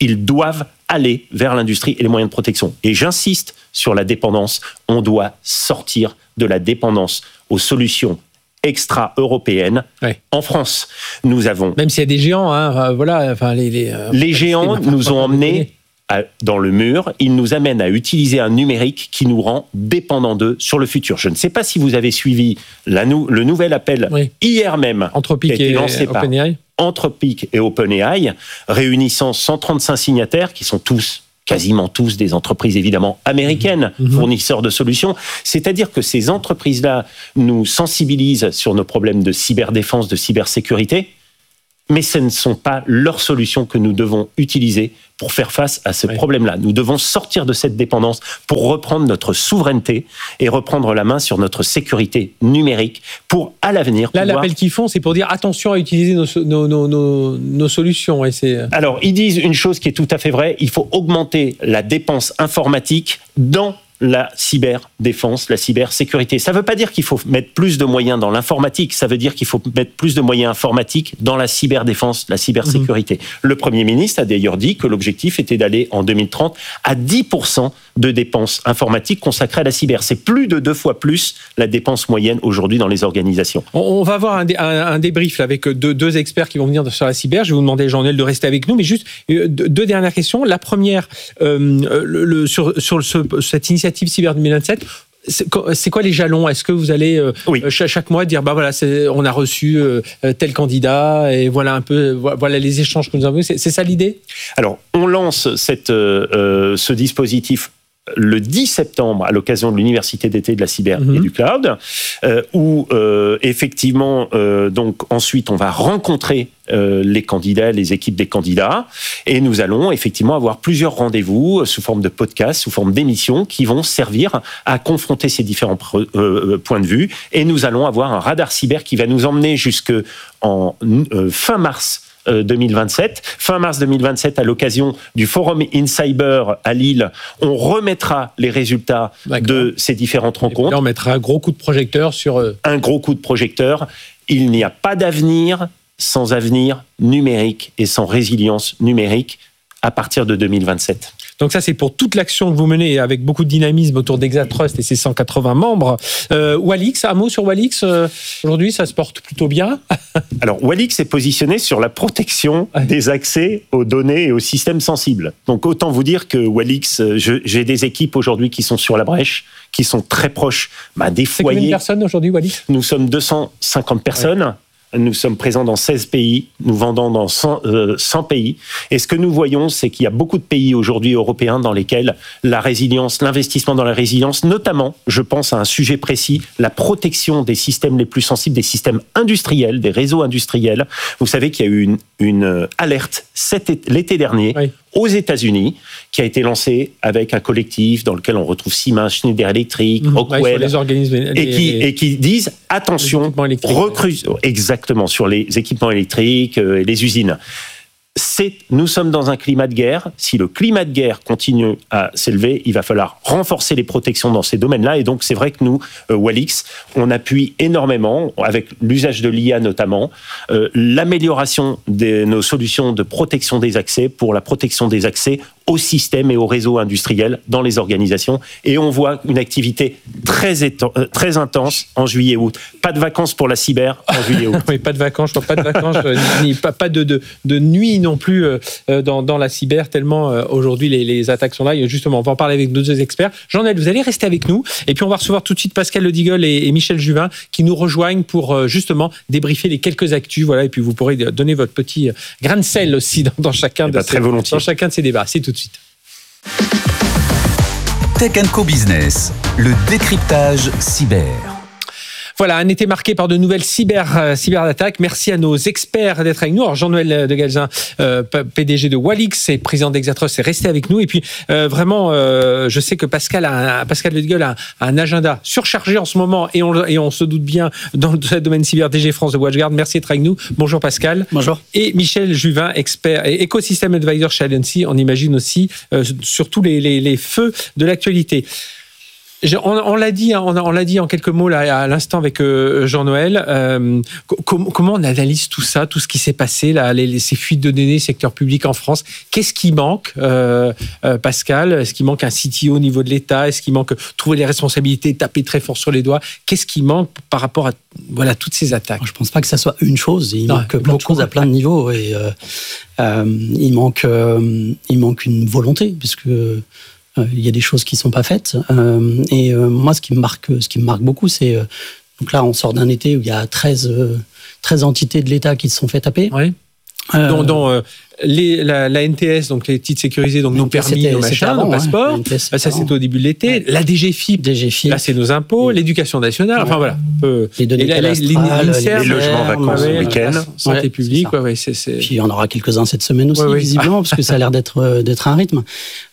ils doivent aller vers l'industrie et les moyens de protection. Et j'insiste sur la dépendance. On doit sortir de la dépendance aux solutions extra-européennes. Ouais. En France, nous avons... Même s'il y a des géants, hein, voilà, enfin, les, les, les géants nous ont emmenés à, dans le mur. Ils nous amènent à utiliser un numérique qui nous rend dépendants d'eux sur le futur. Je ne sais pas si vous avez suivi la nou- le nouvel appel oui. hier même Anthropic qui a été et lancé par OpenAI. Anthropic et OpenAI, réunissant cent trente-cinq signataires qui sont tous quasiment tous des entreprises évidemment américaines, mmh. fournisseurs de solutions. C'est-à-dire que ces entreprises-là nous sensibilisent sur nos problèmes de cyberdéfense, de cybersécurité, mais ce ne sont pas leurs solutions que nous devons utiliser pour faire face à ce oui. problème-là. Nous devons sortir de cette dépendance pour reprendre notre souveraineté et reprendre la main sur notre sécurité numérique pour, à l'avenir... Là, pouvoir... l'appel qu'ils font, c'est pour dire attention à utiliser nos, nos, nos, nos, nos solutions. Et c'est... Alors, ils disent une chose qui est tout à fait vraie, il faut augmenter la dépense informatique dans la cyberdéfense, la cybersécurité. Ça ne veut pas dire qu'il faut mettre plus de moyens dans l'informatique, ça veut dire qu'il faut mettre plus de moyens informatiques dans la cyberdéfense, la cybersécurité. Mmh. Le Premier ministre a d'ailleurs dit que l'objectif était d'aller en deux mille trente à dix pour cent de dépenses informatiques consacrées à la cyber. C'est plus de deux fois plus la dépense moyenne aujourd'hui dans les organisations. On va avoir un, dé, un, un débrief là, avec deux, deux experts qui vont venir sur la cyber. Je vais vous demander, Jean-Noël, de rester avec nous, mais juste deux, deux dernières questions. La première, euh, le, le, sur, sur ce, cette initiative Cyber deux mille vingt-sept, c'est quoi les jalons? Est-ce que vous allez euh, oui. chaque, chaque mois dire bah voilà, c'est, on a reçu euh, tel candidat et voilà un peu voilà les échanges que nous avons. C'est, c'est ça l'idée? Alors on lance cette, euh, ce dispositif le dix septembre à l'occasion de l'université d'été de la cyber mmh. et du cloud, euh, où euh, effectivement euh, donc ensuite on va rencontrer euh, les candidats, les équipes des candidats, et nous allons effectivement avoir plusieurs rendez-vous sous forme de podcasts, sous forme d'émissions qui vont servir à confronter ces différents pre- euh, points de vue, et nous allons avoir un radar cyber qui va nous emmener jusque en euh, fin mars deux mille vingt-sept. Fin mars deux mille vingt-sept, à l'occasion du Forum in Cyber à Lille, on remettra les résultats D'accord. de ces différentes rencontres. Et là, on mettra un gros coup de projecteur sur... Euh... Un gros coup de projecteur. Il n'y a pas d'avenir sans avenir numérique et sans résilience numérique à partir de deux mille vingt-sept. Donc ça, c'est pour toute l'action que vous menez avec beaucoup de dynamisme autour d'Exatrust et ses cent quatre-vingts membres. Euh, Walix, un mot sur Walix. Euh, aujourd'hui, ça se porte plutôt bien. Alors, Walix est positionné sur la protection ouais. des accès aux données et aux systèmes sensibles. Donc, autant vous dire que Walix, je, j'ai des équipes aujourd'hui qui sont sur la brèche, qui sont très proches bah, des c'est foyers. Combien de personnes aujourd'hui, Walix? Nous sommes deux cent cinquante personnes. Ouais. Nous sommes présents dans seize pays, nous vendons dans cent, euh, cent pays. Et ce que nous voyons, c'est qu'il y a beaucoup de pays aujourd'hui européens dans lesquels la résilience, l'investissement dans la résilience, notamment, je pense à un sujet précis, la protection des systèmes les plus sensibles, des systèmes industriels, des réseaux industriels. Vous savez qu'il y a eu une, une alerte cet été, l'été dernier. Oui. Aux États-Unis, qui a été lancé avec un collectif dans lequel on retrouve Siemens, Schneider Electric, mmh, Rockwell, ouais, les organismes, les, et, qui, et qui disent attention, recrue, exactement sur les équipements électriques et les usines. C'est, nous sommes dans un climat de guerre. Si le climat de guerre continue à s'élever, il va falloir renforcer les protections dans ces domaines-là. Et donc, c'est vrai que nous, euh, Walix, on appuie énormément, avec l'usage de l'I A notamment, euh, l'amélioration de nos solutions de protection des accès pour la protection des accès aux systèmes et aux réseaux industriels dans les organisations. Et on voit une activité très, éton- très intense en juillet-août. Pas de vacances pour la cyber en juillet-août. Oui, pas de vacances, pas de vacances, ni pas, pas de, de, de nuit non plus euh, dans, dans la cyber, tellement euh, aujourd'hui les, les attaques sont là. Et justement, on va en parler avec nos deux experts. Jean-Noël, vous allez rester avec nous. Et puis on va recevoir tout de suite Pascal Ledigoll et, et Michel Juvin qui nous rejoignent pour euh, justement débriefer les quelques actus. Voilà, et puis vous pourrez donner votre petit grain de sel aussi dans, dans, chacun, de bah, ces, dans chacun de ces débats. C'est tout de suite. Tech and Co Business, le décryptage cyber. Voilà, un été marqué par de nouvelles cyber, euh, cyberattaques. Merci à nos experts d'être avec nous. Alors, Jean-Noël de Galzin, euh, P D G de Walix et président d'Exatrust, est resté avec nous. Et puis, euh, vraiment, euh, je sais que Pascal a un, Pascal Ledigoll a, a un agenda surchargé en ce moment et on, et on se doute bien dans le domaine cyber. D G France de WatchGuard. Merci d'être avec nous. Bonjour Pascal. Bonjour. Et Michel Juvin, expert et écosystème advisor chez Alliancy. On imagine aussi euh, sur tous les, les, les feux de l'actualité. Je, on, on l'a dit, on, on l'a dit en quelques mots là, à l'instant avec euh, Jean-Noël. Euh, com- comment on analyse tout ça, tout ce qui s'est passé là, les, les, ces fuites de données, secteur public en France. Qu'est-ce qui manque, euh, euh, Pascal? Est-ce qu'il manque un C T O au niveau de l'État? Est-ce qu'il manque trouver les responsabilités, taper très fort sur les doigts? Qu'est-ce qui manque par rapport à voilà toutes ces attaques? Je pense pas que ça soit une chose. Il non, manque plein de choses à plein de niveaux et euh, euh, il manque euh, il manque une volonté puisque Euh, il y a des choses qui sont pas faites. Euh, et euh, moi, ce qui me marque, ce qui me marque beaucoup, c'est euh, donc là, on sort d'un été où il y a treize, euh, treize entités de l'État qui se sont fait taper. Oui. Euh, dont, dont euh, les, la, la N T S, donc les titres sécurisés, donc nos permis, nos machins, avant, nos passeports. Ouais, ça, c'était avant. Au début de l'été. Ouais. La D G F I P, D G F I P, là, c'est nos impôts, ouais. L'éducation nationale. Ouais. Enfin voilà. Euh, les données cadastrales, les, les logements vacances ouais, le week-end, santé ouais, publique. Ouais, ouais, c'est, c'est... Puis il y en aura quelques-uns cette semaine aussi, ouais, ouais. visiblement, ah. parce que ça a l'air d'être d'être un rythme.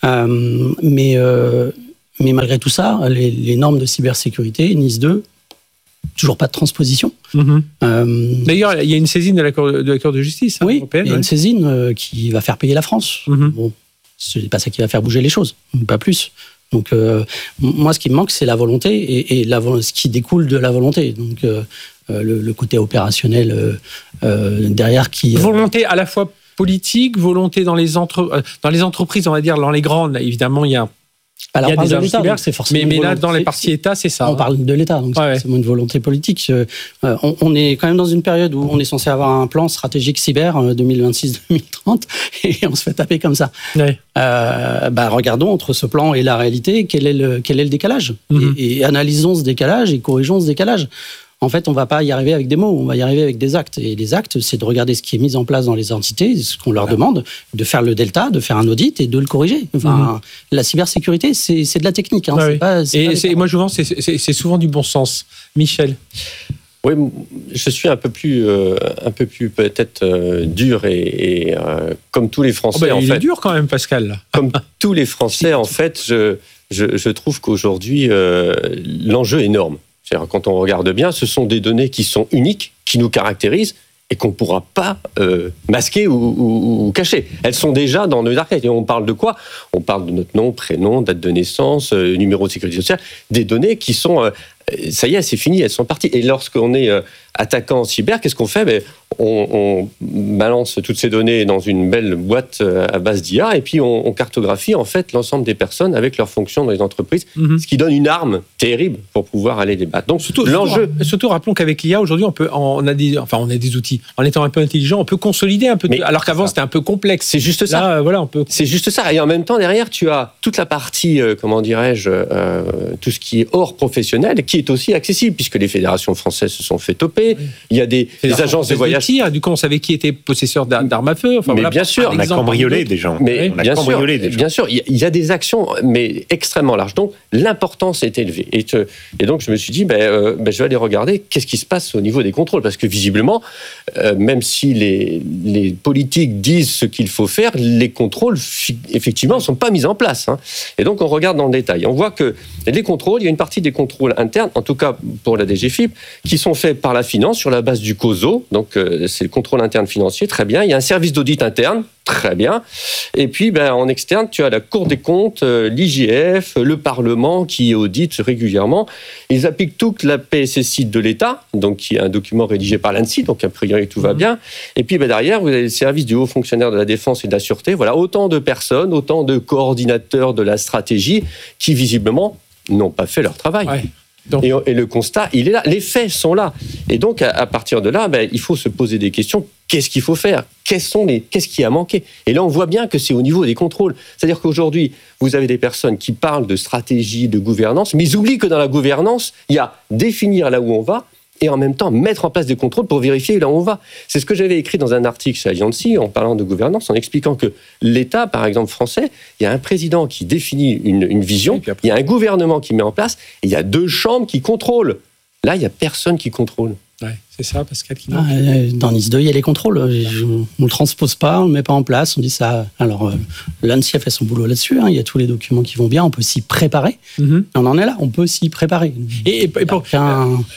Euh, mais euh, mais malgré tout ça, les, les normes de cybersécurité, NIS deux. Toujours pas de transposition. Mmh. Euh, D'ailleurs, il y a une saisine de la Cour de, la Cour de justice hein, oui, européenne. Il y a ouais. une saisine euh, qui va faire payer la France. Mmh. Bon, c'est pas ça qui va faire bouger les choses, pas plus. Donc, euh, moi, ce qui me manque, c'est la volonté et, et la, ce qui découle de la volonté. Donc, euh, le, le côté opérationnel euh, euh, derrière qui... Volonté à la fois politique, volonté dans les, entre, dans les entreprises, on va dire, dans les grandes, évidemment, il y a... Alors, il y a on parle des de l'État, cyber, donc c'est forcément. Mais, mais là, dans les parties État, c'est ça. On hein. parle de l'État, donc c'est ouais, forcément une volonté politique. Euh, on, on est quand même dans une période où on est censé avoir un plan stratégique cyber euh, deux mille vingt-six deux mille trente et on se fait taper comme ça. Ouais. Euh, bah, regardons entre ce plan et la réalité, quel est le, quel est le décalage mm-hmm. et, et analysons ce décalage et corrigeons ce décalage. En fait, on ne va pas y arriver avec des mots, on va y arriver avec des actes. Et les actes, c'est de regarder ce qui est mis en place dans les entités, ce qu'on leur voilà. demande, de faire le delta, de faire un audit et de le corriger. Enfin, mmh. La cybersécurité, c'est, c'est de la technique. Hein, ah c'est oui. pas, c'est et pas c'est, moi, je pense que c'est, c'est, c'est souvent du bon sens. Michel? Oui, je suis un peu plus, euh, un peu plus peut-être euh, dur et, et euh, comme tous les Français. Oh ben, en il fait, est dur quand même, Pascal. Là. Comme tous les Français, en fait, je, je, je trouve qu'aujourd'hui, euh, l'enjeu est énorme. C'est-à-dire, quand on regarde bien, ce sont des données qui sont uniques, qui nous caractérisent et qu'on ne pourra pas euh, masquer ou, ou, ou cacher. Elles sont déjà dans nos arcades. Et on parle de quoi? On parle de notre nom, prénom, date de naissance, euh, numéro de sécurité sociale, des données qui sont... Euh, ça y est, c'est fini, elles sont parties. Et lorsqu'on est euh, attaquant en cyber, qu'est-ce qu'on fait? ben, on, on balance toutes ces données dans une belle boîte euh, à base d'I A et puis on, on cartographie en fait l'ensemble des personnes avec leurs fonctions dans les entreprises, mm-hmm. ce qui donne une arme terrible pour pouvoir aller les battre. Donc surtout, l'enjeu... Surtout, surtout rappelons qu'avec l'I A, aujourd'hui, on, peut, on, a des, enfin, on a des outils. En étant un peu intelligent, on peut consolider un peu, de, alors qu'avant, c'était un peu complexe. C'est juste ça. Là, voilà, on peut... C'est juste ça. Et en même temps, derrière, tu as toute la partie, euh, comment dirais-je, euh, tout ce qui est hors professionnel, qui est aussi accessible, puisque les fédérations françaises se sont fait toper. Oui. Il y a des, des agences de voyage. De tir, du coup, on savait qui était possesseur d'armes à feu. Enfin, mais voilà, bien sûr, on a cambriolé des gens. Mais on a bien cambriolé sûr, des gens. Bien sûr, il y a des actions, mais extrêmement larges. Donc, l'importance est élevée. Et, te, et donc, je me suis dit, ben, euh, ben, je vais aller regarder qu'est-ce qui se passe au niveau des contrôles. Parce que visiblement, euh, même si les, les politiques disent ce qu'il faut faire, les contrôles, effectivement, ne sont pas mis en place. Hein. Et donc, on regarde dans le détail. On voit que les contrôles, il y a une partie des contrôles internes, en tout cas pour la D G F I P, qui sont faits par la finance sur la base du COSO. Donc, euh, c'est le contrôle interne financier, très bien. Il y a un service d'audit interne, très bien. Et puis, ben, en externe, tu as la Cour des comptes, euh, l'I G F, le Parlement qui audite régulièrement. Ils appliquent toute la P S S I de l'État, donc qui est un document rédigé par l'ANSSI, donc a priori tout va bien. Et puis, ben, derrière, vous avez le service du haut fonctionnaire de la défense et de la sûreté. Voilà, autant de personnes, autant de coordinateurs de la stratégie qui, visiblement, n'ont pas fait leur travail. Ouais. Donc... Et, et le constat, il est là. Les faits sont là. Et donc, à, à partir de là, ben, il faut se poser des questions. Qu'est-ce qu'il faut faire? Quels sont les... Qu'est-ce qui a manqué? Et là, on voit bien que c'est au niveau des contrôles. C'est-à-dire qu'aujourd'hui, vous avez des personnes qui parlent de stratégie, de gouvernance, mais ils oublient que dans la gouvernance, il y a définir là où on va et en même temps mettre en place des contrôles pour vérifier là où on va. C'est ce que j'avais écrit dans un article chez Agency en parlant de gouvernance, en expliquant que l'État, par exemple français, il y a un président qui définit une, une vision, après... il y a un gouvernement qui met en place, et il y a deux chambres qui contrôlent. Là, il n'y a personne qui contrôle. Ouais, c'est ça, Pascal. Qui ah, dans NIS deux, il y a les contrôles. On ne le transpose pas, on ne le met pas en place. On dit ça. Alors, euh, l'ANSSI a fait son boulot là-dessus. Hein, il y a tous les documents qui vont bien. On peut s'y préparer. Mm-hmm. On en est là. On peut s'y préparer. Et, et, et pour, qu'un...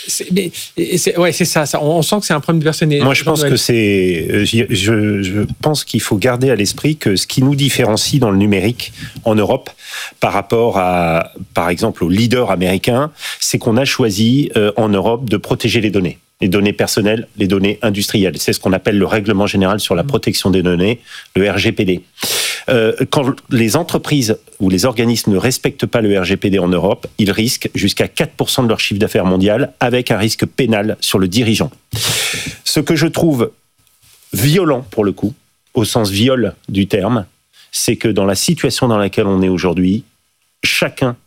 C'est, mais, c'est, ouais, c'est ça, ça. On sent que c'est un problème personnel. Moi, je pense que c'est. Je, je, je pense qu'il faut garder à l'esprit que ce qui nous différencie dans le numérique en Europe par rapport à, par exemple, aux leaders américains, c'est qu'on a choisi euh, en Europe de protéger les données. Les données personnelles, les données industrielles. C'est ce qu'on appelle le règlement général sur la protection des données, le R G P D. Euh, quand les entreprises ou les organismes ne respectent pas le R G P D en Europe, ils risquent jusqu'à quatre pour cent de leur chiffre d'affaires mondial avec un risque pénal sur le dirigeant. Ce que je trouve violent pour le coup, au sens viol du terme, c'est que dans la situation dans laquelle on est aujourd'hui, chacun,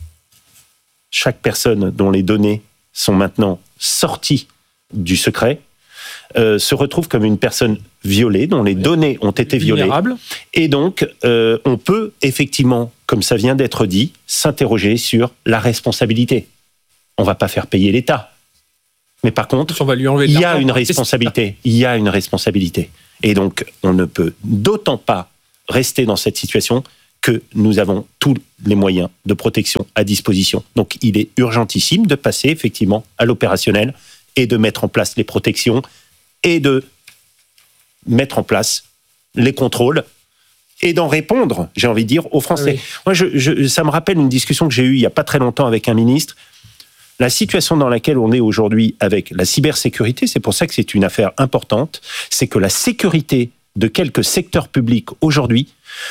chaque personne dont les données sont maintenant sorties du secret, euh, se retrouve comme une personne violée, dont les données ont été violées. Vulnérable. Et donc, euh, on peut effectivement, comme ça vient d'être dit, s'interroger sur la responsabilité. On ne va pas faire payer l'État. Mais par contre, On va lui enlever de il y a l'argent. une responsabilité. Il y a une responsabilité. Et donc, on ne peut d'autant pas rester dans cette situation que nous avons tous les moyens de protection à disposition. Donc, il est urgentissime de passer effectivement à l'opérationnel et de mettre en place les protections et de mettre en place les contrôles et d'en répondre, j'ai envie de dire, aux Français. Oui. Moi, je, je, ça me rappelle une discussion que j'ai eue il n'y a pas très longtemps avec un ministre. La situation dans laquelle on est aujourd'hui avec la cybersécurité, c'est pour ça que c'est une affaire importante, c'est que la sécurité de quelques secteurs publics aujourd'hui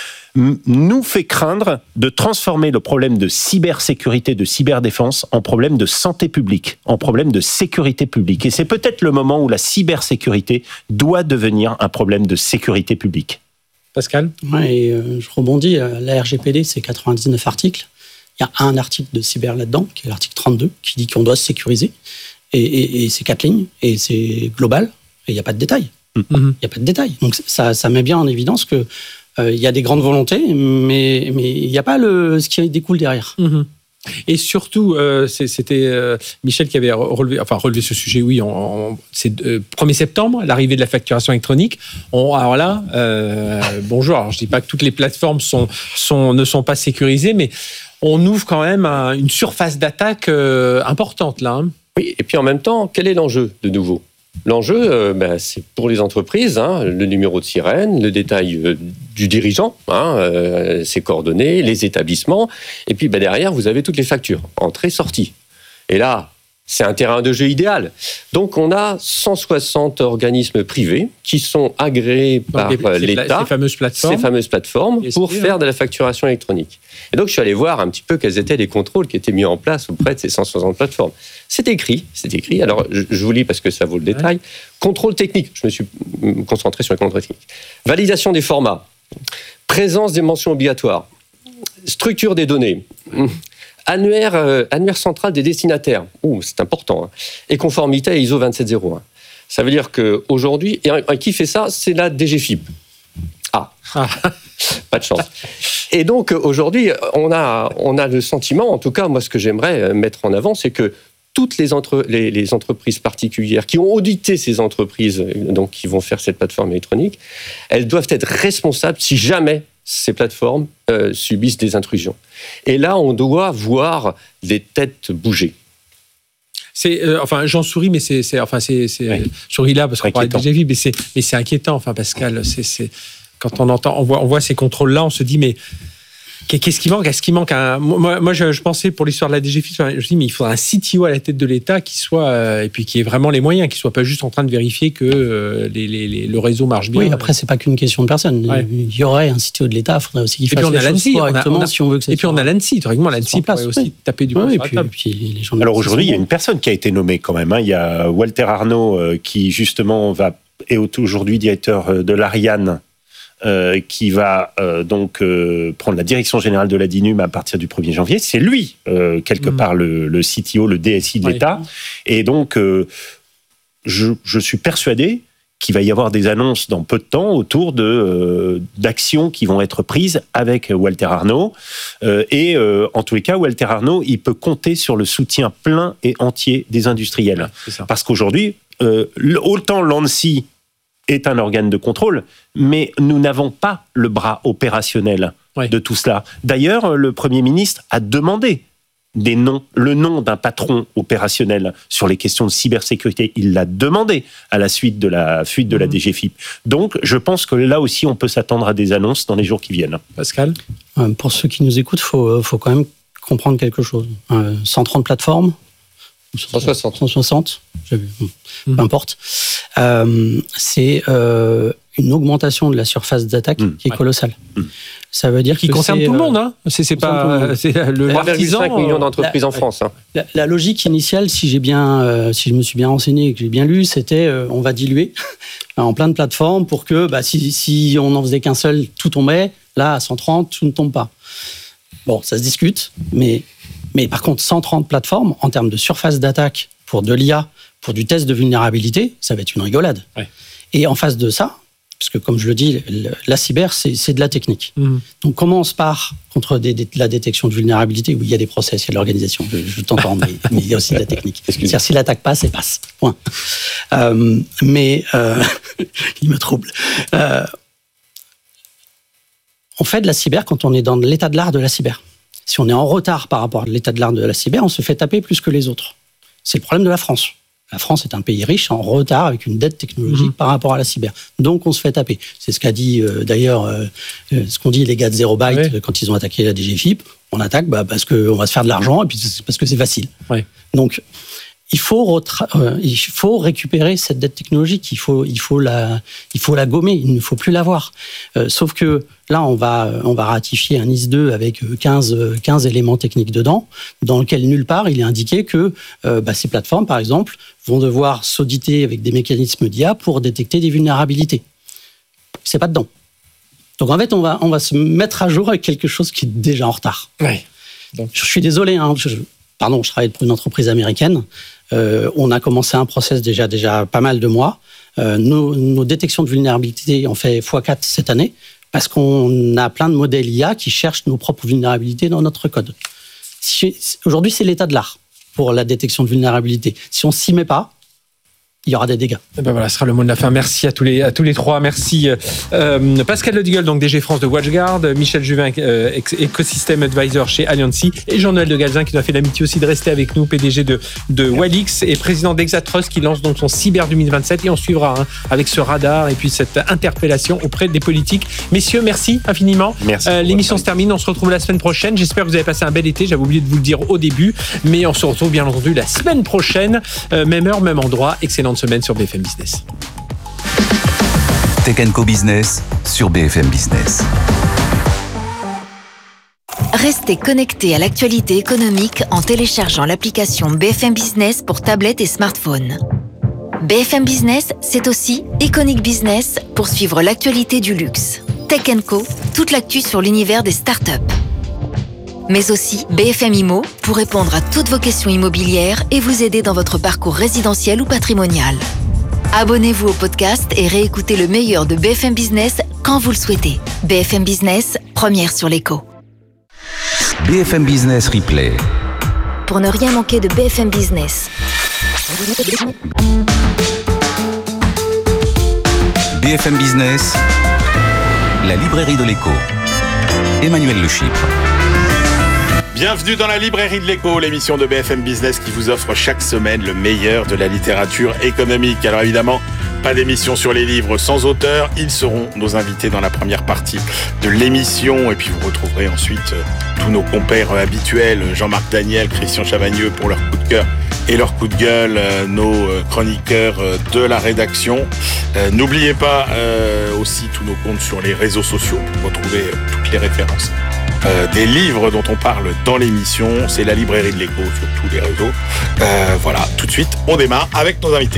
nous fait craindre de transformer le problème de cybersécurité, de cyberdéfense en problème de santé publique, en problème de sécurité publique. Et c'est peut-être le moment où la cybersécurité doit devenir un problème de sécurité publique. Pascal ? Ouais, et euh, je rebondis, euh, la R G P D, c'est quatre-vingt-dix-neuf articles. Il y a un article de cyber là-dedans, qui est l'article trente-deux, qui dit qu'on doit se sécuriser. Et, et, et c'est quatre lignes, et c'est global, et il n'y a pas de détails. Il Mm-hmm. n'y a pas de détails. Donc ça, ça met bien en évidence que euh, il y a des grandes volontés, mais mais il n'y a pas le ce qui découle derrière. Mm-hmm. Et surtout, euh, c'est, c'était euh, Michel qui avait relevé, enfin relevé ce sujet, oui, en, en, c'est euh, premier septembre, l'arrivée de la facturation électronique. On, alors là, euh, bonjour, alors je ne dis pas que toutes les plateformes sont, sont, ne sont pas sécurisées, mais on ouvre quand même un, une surface d'attaque euh, importante là. Hein. Oui, et puis en même temps, quel est l'enjeu de nouveau ? L'enjeu, euh, ben, c'est pour les entreprises, hein, le numéro de sirène, le détail euh, du dirigeant, hein, euh, ses coordonnées, les établissements, et puis ben, derrière, vous avez toutes les factures, entrée, sortie. Et là, c'est un terrain de jeu idéal. Donc, on a cent soixante organismes privés qui sont agréés par Donc, les, l'État, ces fameuses plateformes, ces fameuses plateformes Et pour c'est, faire hein. de la facturation électronique. Et donc, je suis allé voir un petit peu quels étaient les contrôles qui étaient mis en place auprès de ces cent soixante plateformes. C'est écrit, c'est écrit. Alors, je, je vous lis parce que ça vaut le détail. Ouais. Contrôle technique, je me suis concentré sur le contrôle technique. Validation des formats, présence des mentions obligatoires, structure des données, annuaire, euh, annuaire central des destinataires, ouh, c'est important, hein. Et conformité à I S O vingt-sept zéro un. Ça veut dire qu'aujourd'hui, et, et qui fait ça ? C'est la D G F I P. Ah, ah. Pas de chance. Et donc, aujourd'hui, on a, on a le sentiment, en tout cas, moi, ce que j'aimerais mettre en avant, c'est que toutes les, entre, les, les entreprises particulières qui ont audité ces entreprises, donc qui vont faire cette plateforme électronique, elles doivent être responsables si jamais ces plateformes euh, subissent des intrusions. Et là, on doit voir les têtes bouger. C'est, euh, enfin, j'en souris, mais c'est, c'est enfin, c'est, c'est oui. Je souris là parce qu'on parlait de D G V, mais c'est, mais c'est inquiétant. Enfin, Pascal, c'est, c'est quand on entend, on voit, on voit ces contrôles-là, on se dit, mais qu'est-ce qui manque ? Est-ce qu'il manque un... Moi, moi je, je pensais pour l'histoire de la D G F I, je me dis, mais il faudrait un C T O à la tête de l'État qui soit, euh, et puis qui ait vraiment les moyens, qui soit pas juste en train de vérifier que euh, les, les, les, le réseau marche bien. Oui, après, c'est pas qu'une question de personne. Ouais. Il y aurait un C T O de l'État, il faudrait aussi qu'il fasse les choses correctement si on veut que ça Et puis on a l'ANSSI, théoriquement, l'ANSSI pourrait aussi oui. taper du poing oui, sur la table. Puis, les gens Alors aujourd'hui, il y a une personne qui a été nommée quand même. Hein. Il y a Walter Arnaud euh, qui justement va, est aujourd'hui directeur de l'Ariane. Euh, qui va euh, donc euh, prendre la direction générale de la DINUM à partir du premier janvier. C'est lui, euh, quelque mmh. part, le, le C T O, le D S I de ouais. l'État. Et donc, euh, je, je suis persuadé qu'il va y avoir des annonces dans peu de temps autour de, euh, d'actions qui vont être prises avec Walter Arnaud. Euh, et euh, en tous les cas, Walter Arnaud, il peut compter sur le soutien plein et entier des industriels. Ouais, c'est ça. Parce qu'aujourd'hui, euh, autant l'ANSSI est un organe de contrôle, mais nous n'avons pas le bras opérationnel oui. de tout cela. D'ailleurs, le Premier ministre a demandé des noms, le nom d'un patron opérationnel sur les questions de cybersécurité. Il l'a demandé à la suite de la fuite de la D G F I P. Donc, je pense que là aussi, on peut s'attendre à des annonces dans les jours qui viennent. Pascal ? Pour ceux qui nous écoutent, il faut, faut quand même comprendre quelque chose. Euh, cent trente plateformes, cent soixante. cent soixante, j'ai vu. Peu importe. Euh, c'est euh, une augmentation de la surface d'attaque mmh, qui est ouais. colossale. Mmh. Ça veut dire qui que concerne c'est, tout le monde, hein. C'est, c'est pas c'est le trois virgule cinq millions d'entreprises la, en France. Hein. La, la logique initiale, si j'ai bien, euh, si je me suis bien renseigné et que j'ai bien lu, c'était euh, on va diluer en plein de plateformes pour que, bah, si, si on n'en faisait qu'un seul, tout tombait. Là, à cent trente, tout ne tombe pas. Bon, ça se discute, mais mais par contre, cent trente plateformes en termes de surface d'attaque pour de l'I A, pour du test de vulnérabilité, ça va être une rigolade. Ouais. Et en face de ça, parce que comme je le dis, la cyber, c'est, c'est de la technique. Mmh. Donc, commence par contre des, des, la détection de vulnérabilité, où il y a des process, il y a de l'organisation, je, je t'entends, mais, mais il y a aussi de la technique. C'est-à-dire, si l'attaque passe, elle passe. Point. Euh, mais, euh, il me trouble. Euh, on fait de la cyber quand on est dans l'état de l'art de la cyber. Si on est en retard par rapport à l'état de l'art de la cyber, on se fait taper plus que les autres. C'est le problème de la France. La France est un pays riche en retard avec une dette technologique mmh. par rapport à la cyber. Donc, on se fait taper. C'est ce qu'a dit, euh, d'ailleurs, euh, ce qu'ont dit les gars de Zero Byte oui. quand ils ont attaqué la D G F I P. On attaque bah, parce qu'on va se faire de l'argent et puis parce que c'est facile. Oui. Donc, il faut, retra- euh, il faut récupérer cette dette technologique. Il faut, il faut, la, il faut la gommer. Il ne faut plus l'avoir. Euh, sauf que là, on va, on va ratifier un I S deux avec quinze, quinze éléments techniques dedans, dans lequel nulle part il est indiqué que euh, bah, ces plateformes, par exemple, vont devoir s'auditer avec des mécanismes d'I A pour détecter des vulnérabilités. C'est pas dedans. Donc en fait, on va, on va se mettre à jour avec quelque chose qui est déjà en retard. Oui. Donc. Je suis désolé. Hein, je, pardon, je travaille pour une entreprise américaine. Euh, on a commencé un process déjà, déjà pas mal de mois. Euh, nos, nos détections de vulnérabilité ont fait fois quatre cette année parce qu'on a plein de modèles I A qui cherchent nos propres vulnérabilités dans notre code. Si, aujourd'hui, c'est l'état de l'art pour la détection de vulnérabilité. Si on s'y met pas, il y aura des dégâts. Et ben voilà, ce sera le mot de la fin. Merci à tous les, à tous les trois. Merci euh, Pascal Ledigal, donc D G France de WatchGuard, Michel Juvin, euh, Ecosystem Advisor chez Alliancy, et Jean-Noël de Galzin, qui nous a fait l'amitié aussi de rester avec nous, P D G de, de Walix et président d'Exatrust, qui lance donc son Cyber deux mille vingt-sept. Et on suivra hein, avec ce radar et puis cette interpellation auprès des politiques. Messieurs, merci infiniment. Merci. Euh, l'émission se termine. On se retrouve la semaine prochaine. J'espère que vous avez passé un bel été. J'avais oublié de vous le dire au début. Mais on se retrouve bien entendu la semaine prochaine. Euh, même heure, même endroit. Excellente semaine sur B F M Business. Tech and Co Business sur B F M Business. Restez connectés à l'actualité économique en téléchargeant l'application B F M Business pour tablette et smartphone. B F M Business, c'est aussi Iconic Business pour suivre l'actualité du luxe. Tech and Co, toute l'actu sur l'univers des startups. Mais aussi B F M Immo pour répondre à toutes vos questions immobilières et vous aider dans votre parcours résidentiel ou patrimonial. Abonnez-vous au podcast et réécoutez le meilleur de B F M Business quand vous le souhaitez. B F M Business, première sur l'écho. B F M Business Replay. Pour ne rien manquer de B F M Business. B F M Business, la librairie de l'écho. Emmanuel Le Chypre. Bienvenue dans la librairie de l'écho, l'émission de B F M Business qui vous offre chaque semaine le meilleur de la littérature économique. Alors évidemment, pas d'émission sur les livres sans auteur. Ils seront nos invités dans la première partie de l'émission. Et puis vous retrouverez ensuite euh, tous nos compères euh, habituels, Jean-Marc Daniel, Christian Chavagneux pour leur coup de cœur et leur coup de gueule, euh, nos euh, chroniqueurs euh, de la rédaction. Euh, n'oubliez pas euh, aussi tous nos comptes sur les réseaux sociaux pour retrouver euh, toutes les références. Euh, des livres dont on parle dans l'émission, c'est la librairie de l'écho sur tous les réseaux. Euh, voilà, tout de suite, on démarre avec nos invités.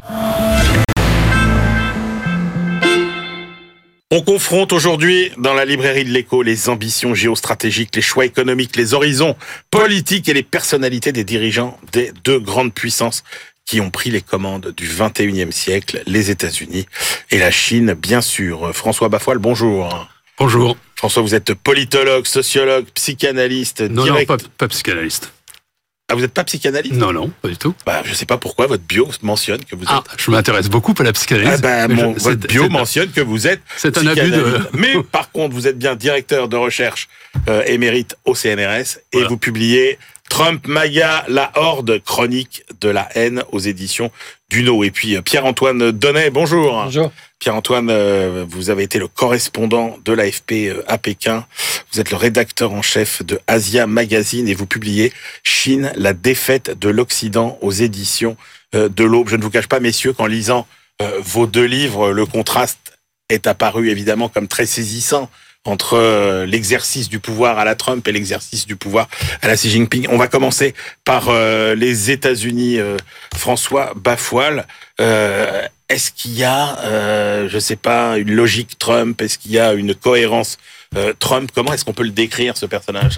On confronte aujourd'hui dans la librairie de l'écho les ambitions géostratégiques, les choix économiques, les horizons politiques et les personnalités des dirigeants des deux grandes puissances qui ont pris les commandes du vingt et unième siècle, les États-Unis et la Chine, bien sûr. François Bafoile, bonjour. Bonjour. François, vous êtes politologue, sociologue, psychanalyste. Non, direct... non, pas, pas psychanalyste. Ah, vous n'êtes pas psychanalyste ? Non, non, pas du tout. Bah, je ne sais pas pourquoi votre bio mentionne que vous êtes... Ah, je m'intéresse beaucoup à la psychanalyse. Ah bah, mon, je, votre bio mentionne que vous êtes C'est un abus de... Mais par contre, vous êtes bien directeur de recherche euh, émérite au C N R S et voilà. vous publiez Trump, MAGA, la horde, chronique de la haine aux éditions Duno. Et puis Pierre-Antoine Donnet, bonjour. Bonjour. Pierre-Antoine, vous avez été le correspondant de l'A F P à Pékin. Vous êtes le rédacteur en chef de Asia Magazine et vous publiez Chine, la défaite de l'Occident aux éditions de l'Aube. Je ne vous cache pas, messieurs, qu'en lisant vos deux livres, le contraste est apparu évidemment comme très saisissant entre l'exercice du pouvoir à la Trump et l'exercice du pouvoir à la Xi Jinping. On va commencer par euh, les États-Unis. Euh, François Bafoile, euh, est-ce qu'il y a, euh, je sais pas, une logique Trump? Est-ce qu'il y a une cohérence euh, Trump? Comment est-ce qu'on peut le décrire, ce personnage?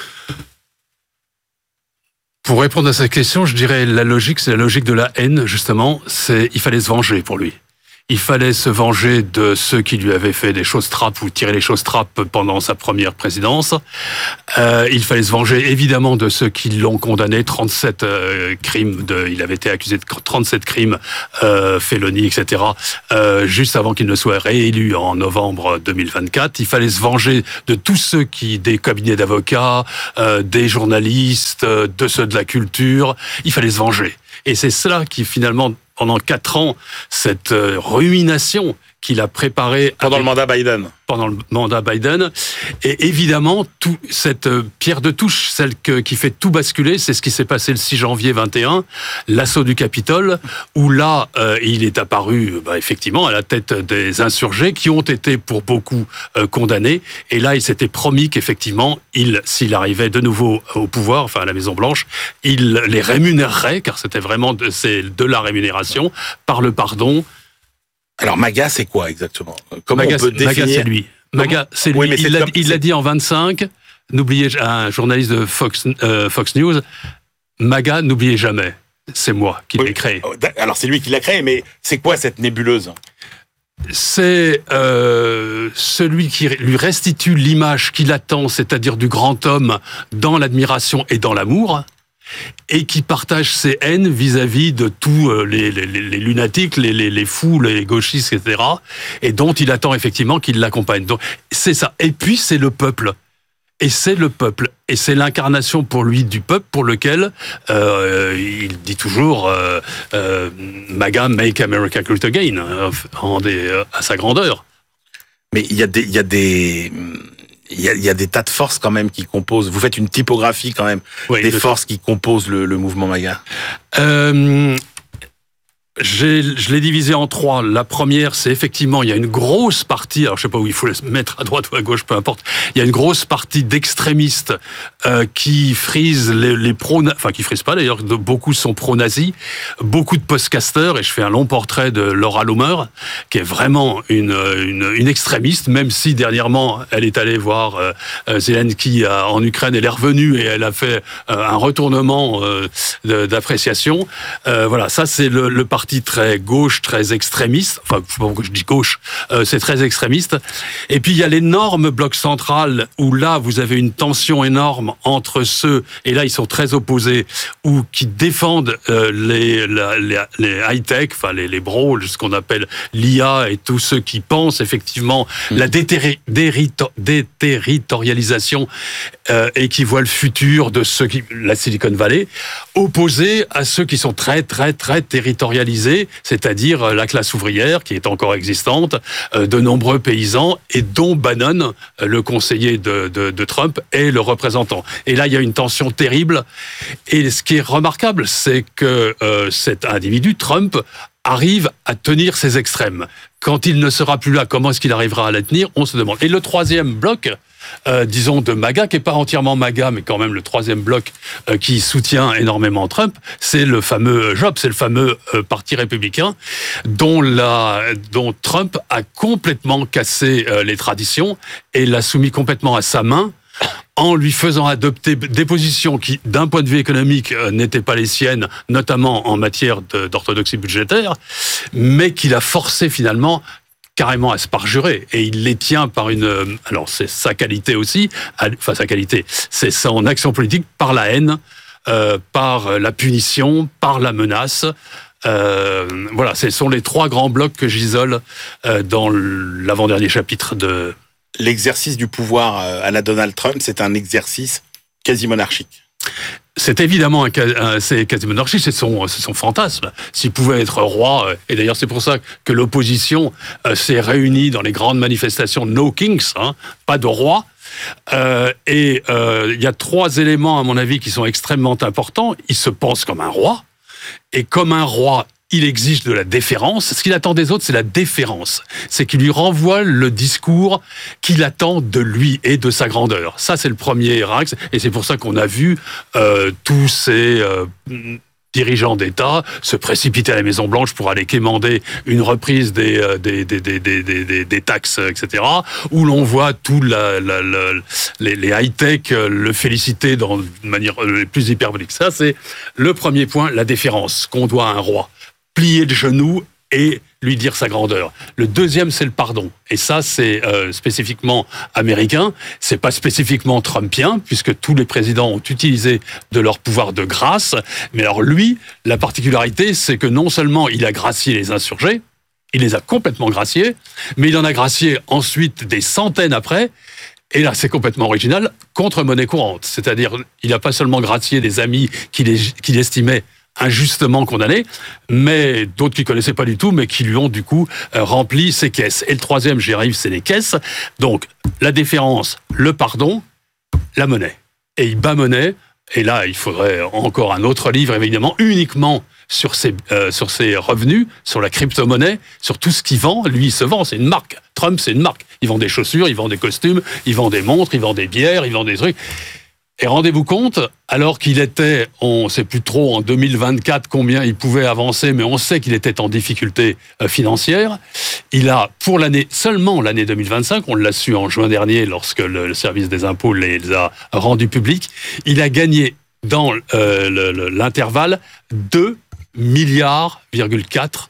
Pour répondre à cette question, je dirais la logique, c'est la logique de la haine, justement. C'est il fallait se venger pour lui. Il fallait se venger de ceux qui lui avaient fait des choses trappes ou tiré les choses trappes pendant sa première présidence. Euh, il fallait se venger évidemment de ceux qui l'ont condamné, trente-sept euh, crimes, de, il avait été accusé de trente-sept crimes, euh, félonie, et cetera, euh, juste avant qu'il ne soit réélu en novembre deux mille vingt-quatre. Il fallait se venger de tous ceux qui, des cabinets d'avocats, euh, des journalistes, euh, de ceux de la culture. Il fallait se venger. Et c'est cela qui finalement, pendant quatre ans, cette euh, ruination qu'il a préparée pendant avec, le mandat Biden. Pendant le mandat Biden. Et évidemment, tout, cette euh, pierre de touche, celle que, qui fait tout basculer, c'est ce qui s'est passé le six janvier vingt et un, l'assaut du Capitole, où là, euh, il est apparu bah, effectivement à la tête des insurgés qui ont été pour beaucoup euh, condamnés. Et là, il s'était promis qu'effectivement, il, s'il arrivait de nouveau au pouvoir, enfin à la Maison-Blanche, il les rémunérerait, car c'était vraiment de, c'est de la rémunération, par le pardon. Alors MAGA, c'est quoi exactement? Comment MAGA, on peut définir? MAGA, c'est lui. MAGA, c'est lui. Oui, mais il c'est l'a, comme, il c'est... l'a dit en vingt-cinq. N'oubliez, un journaliste de Fox, euh, Fox News. MAGA, n'oubliez jamais. C'est moi qui oui. l'ai créé. Alors c'est lui qui l'a créé, mais c'est quoi cette nébuleuse? C'est euh, celui qui lui restitue l'image qu'il attend, c'est-à-dire du grand homme dans l'admiration et dans l'amour, et qui partage ses haines vis-à-vis de tous les, les, les lunatiques, les, les, les fous, les gauchistes, et cetera, et dont il attend effectivement qu'il l'accompagne. Donc c'est ça. Et puis c'est le peuple. Et c'est le peuple. Et c'est l'incarnation pour lui du peuple pour lequel euh, il dit toujours euh, euh, MAGA, Make America Great Again, euh, en des, euh, à sa grandeur. Mais il y a des... Il y a des... Il y, a, il y a des tas de forces quand même qui composent. Vous faites une typographie quand même oui, des forces qui composent le, le mouvement MAGA. Euh, j'ai, je l'ai divisé en trois. La première, c'est effectivement, il y a une grosse partie, alors je sais pas où il faut le mettre, à droite ou à gauche, peu importe. Il y a une grosse partie d'extrémistes euh, qui frisent les, les pro, enfin qui frisent pas d'ailleurs, beaucoup sont pro-nazis, beaucoup de podcasters, et je fais un long portrait de Laura Loomer, qui est vraiment une, une, une extrémiste, même si dernièrement elle est allée voir euh, Zelensky en Ukraine, elle est revenue et elle a fait euh, un retournement euh, de, d'appréciation. Euh, voilà, ça c'est le, le parti très gauche, très extrémiste, enfin, je sais pas pourquoi je dis gauche, euh, c'est très extrémiste. Et puis, il y a l'énorme bloc central où là, vous avez une tension énorme entre ceux, et là, ils sont très opposés, ou qui défendent euh, les, la, les, les high-tech, enfin, les, les bros, ce qu'on appelle l'I A, et tous ceux qui pensent effectivement mmh. la déterri- dérito- déterritorialisation euh, et qui voient le futur de ceux qui, la Silicon Valley, opposés à ceux qui sont très, très, très territorialisés, c'est-à-dire la classe ouvrière qui est encore existante, de nombreux paysans et dont Bannon, le conseiller de, de, de Trump, est le représentant. Et là, il y a une tension terrible. Et ce qui est remarquable, c'est que euh, cet individu, Trump, arrive à tenir ses extrêmes. Quand il ne sera plus là, comment est-ce qu'il arrivera à la tenir? On se demande. Et le troisième bloc, euh, disons de MAGA, qui n'est pas entièrement MAGA, mais quand même le troisième bloc euh, qui soutient énormément Trump, c'est le fameux J O B, c'est le fameux euh, parti républicain, dont, la, dont Trump a complètement cassé euh, les traditions et l'a soumis complètement à sa main, en lui faisant adopter des positions qui, d'un point de vue économique, n'étaient pas les siennes, notamment en matière de, d'orthodoxie budgétaire, mais qu'il a forcé finalement carrément à se parjurer. Et il les tient par une... Alors, c'est sa qualité aussi, enfin sa qualité, c'est son action politique par la haine, euh, par la punition, par la menace. Euh, voilà, ce sont les trois grands blocs que j'isole euh, dans l'avant-dernier chapitre de... L'exercice du pouvoir à la Donald Trump, c'est un exercice quasi monarchique. c'est évidemment un, un, c'est quasi-monarchie, c'est son, c'est son fantasme. S'il pouvait être roi, et d'ailleurs c'est pour ça que l'opposition euh, s'est réunie dans les grandes manifestations No Kings, hein, pas de roi. Euh, et il euh, y a trois éléments à mon avis qui sont extrêmement importants. Il se pense comme un roi, et comme un roi, il exige de la déférence. Ce qu'il attend des autres, c'est la déférence. C'est qu'il lui renvoie le discours qu'il attend de lui et de sa grandeur. Ça, c'est le premier axe. Et c'est pour ça qu'on a vu euh, tous ces euh, dirigeants d'État se précipiter à la Maison-Blanche pour aller quémander une reprise des, euh, des, des, des, des, des, des taxes, et cetera, où l'on voit tout la, la, la, les, les high-tech le féliciter dans une manière euh, plus hyperbolique. Ça, c'est le premier point, la déférence qu'on doit à un roi. Plier le genou et lui dire sa grandeur. Le deuxième, c'est le pardon. Et ça, c'est euh, spécifiquement américain. C'est pas spécifiquement trumpien, puisque tous les présidents ont utilisé de leur pouvoir de grâce. Mais alors lui, la particularité, c'est que non seulement il a gracié les insurgés, il les a complètement graciés, mais il en a gracié ensuite des centaines après. Et là, c'est complètement original, contre monnaie courante. C'est-à-dire, il n'a pas seulement gracié des amis qu'il, qu'il estimait injustement condamné, mais d'autres qui connaissaient pas du tout, mais qui lui ont du coup euh, rempli ses caisses. Et le troisième, j'y arrive, c'est les caisses. Donc, la déférence, le pardon, la monnaie. Et il bat monnaie, et là, il faudrait encore un autre livre, évidemment, uniquement sur ses, euh, sur ses revenus, sur la crypto-monnaie, sur tout ce qu'il vend. Lui, il se vend, c'est une marque. Trump, c'est une marque. Il vend des chaussures, il vend des costumes, il vend des montres, il vend des bières, il vend des trucs. Et rendez-vous compte, alors qu'il était, on ne sait plus trop en deux mille vingt-quatre combien il pouvait avancer, mais on sait qu'il était en difficulté financière, il a, pour l'année, seulement l'année deux mille vingt-cinq, on l'a su en juin dernier lorsque le, le service des impôts les a rendus publics, il a gagné dans euh, le, le, l'intervalle deux milliards virgule quatre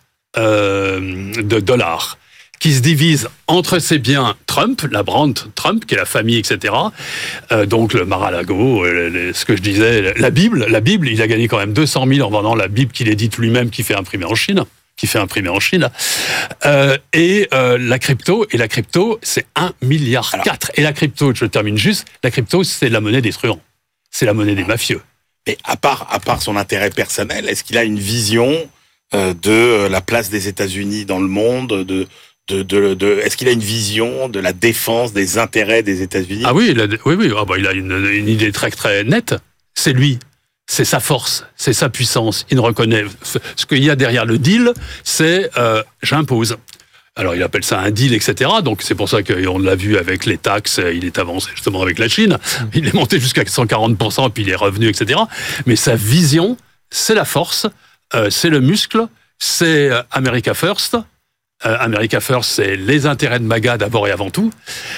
euh, de dollars, qui se divise entre ses biens Trump, la brand Trump, qui est la famille, et cetera. Euh, donc le Mar-a-Lago, le, le, ce que je disais, la Bible, la Bible, il a gagné quand même deux cent mille en vendant la Bible qu'il édite lui-même, qui fait imprimer en Chine, qui fait imprimer en Chine. Euh, et euh, la crypto, et la crypto, c'est un milliard quatre. Et la crypto, je termine juste, la crypto, c'est la monnaie des truands, c'est la monnaie des mafieux. Mais à part, à part son intérêt personnel, est-ce qu'il a une vision euh, de la place des États-Unis dans le monde, de De, de, de, est-ce qu'il a une vision de la défense des intérêts des États-Unis ? Ah oui, il a, oui, oui. Ah bah, il a une, une idée très, très nette. C'est lui. C'est sa force. C'est sa puissance. Il reconnaît. Ce qu'il y a derrière le deal, c'est euh, j'impose. Alors, il appelle ça un deal, et cetera. Donc, c'est pour ça qu'on l'a vu avec les taxes. Il est avancé justement avec la Chine. Il est monté jusqu'à cent quarante pour cent, puis il est revenu, et cetera. Mais sa vision, c'est la force, euh, c'est le muscle, c'est America First. Euh, America First, c'est les intérêts de MAGA d'abord et avant tout.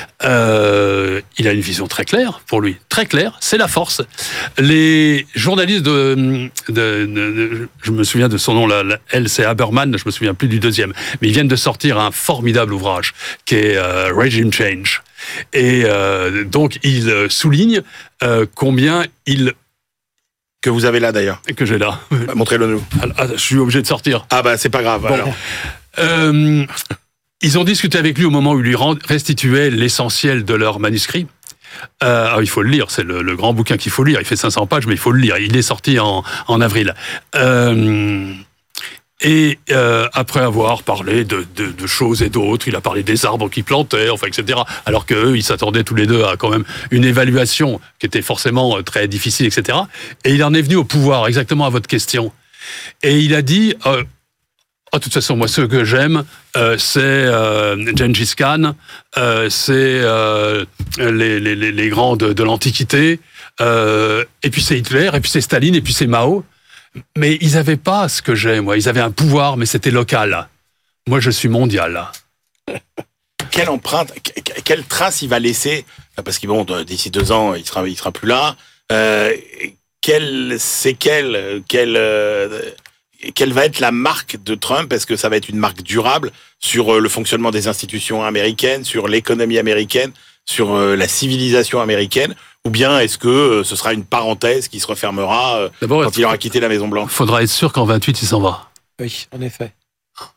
Euh, il a une vision très claire pour lui, très claire, c'est la force. Les journalistes de, de, de, de je me souviens de son nom, là, elle c'est Haberman, je me souviens plus du deuxième, mais ils viennent de sortir un formidable ouvrage qui est euh, Regime Change. Et euh, donc il souligne euh, combien il que vous avez là d'ailleurs. Que j'ai là. Montrez-le nous. Ah, je suis obligé de sortir. Ah bah c'est pas grave. Bon. Alors. Euh, ils ont discuté avec lui au moment où il lui restituait l'essentiel de leur manuscrit. Euh, alors il faut le lire, c'est le, le grand bouquin qu'il faut lire. Il fait cinq cents pages, mais il faut le lire. Il est sorti en, en avril. Euh, et euh, après avoir parlé de, de, de choses et d'autres, il a parlé des arbres qu'il plantait, enfin, et cetera. Alors qu'eux, ils s'attendaient tous les deux à quand même une évaluation qui était forcément très difficile, et cetera. Et il en est venu au pouvoir, exactement à votre question. Et il a dit... Euh, Oh, de toute façon, moi, ceux que j'aime, euh, c'est euh, Gengis Khan, euh, c'est euh, les, les, les grands de, de l'Antiquité, euh, et puis c'est Hitler, et puis c'est Staline, et puis c'est Mao. Mais ils n'avaient pas ce que j'ai, moi. Ils avaient un pouvoir, mais c'était local. Moi, je suis mondial. Quelle empreinte, quelle trace il va laisser ? Parce que bon, d'ici deux ans, il sera, il sera plus là. Euh, quelle séquelle, quelle... Euh, Quelle va être la marque de Trump ? Est-ce que ça va être une marque durable sur le fonctionnement des institutions américaines, sur l'économie américaine, sur la civilisation américaine ? Ou bien est-ce que ce sera une parenthèse qui se refermera D'abord, quand il aura quitté la Maison-Blanche ? Il faudra être sûr qu'en vingt-huit, il s'en va. Oui, en effet.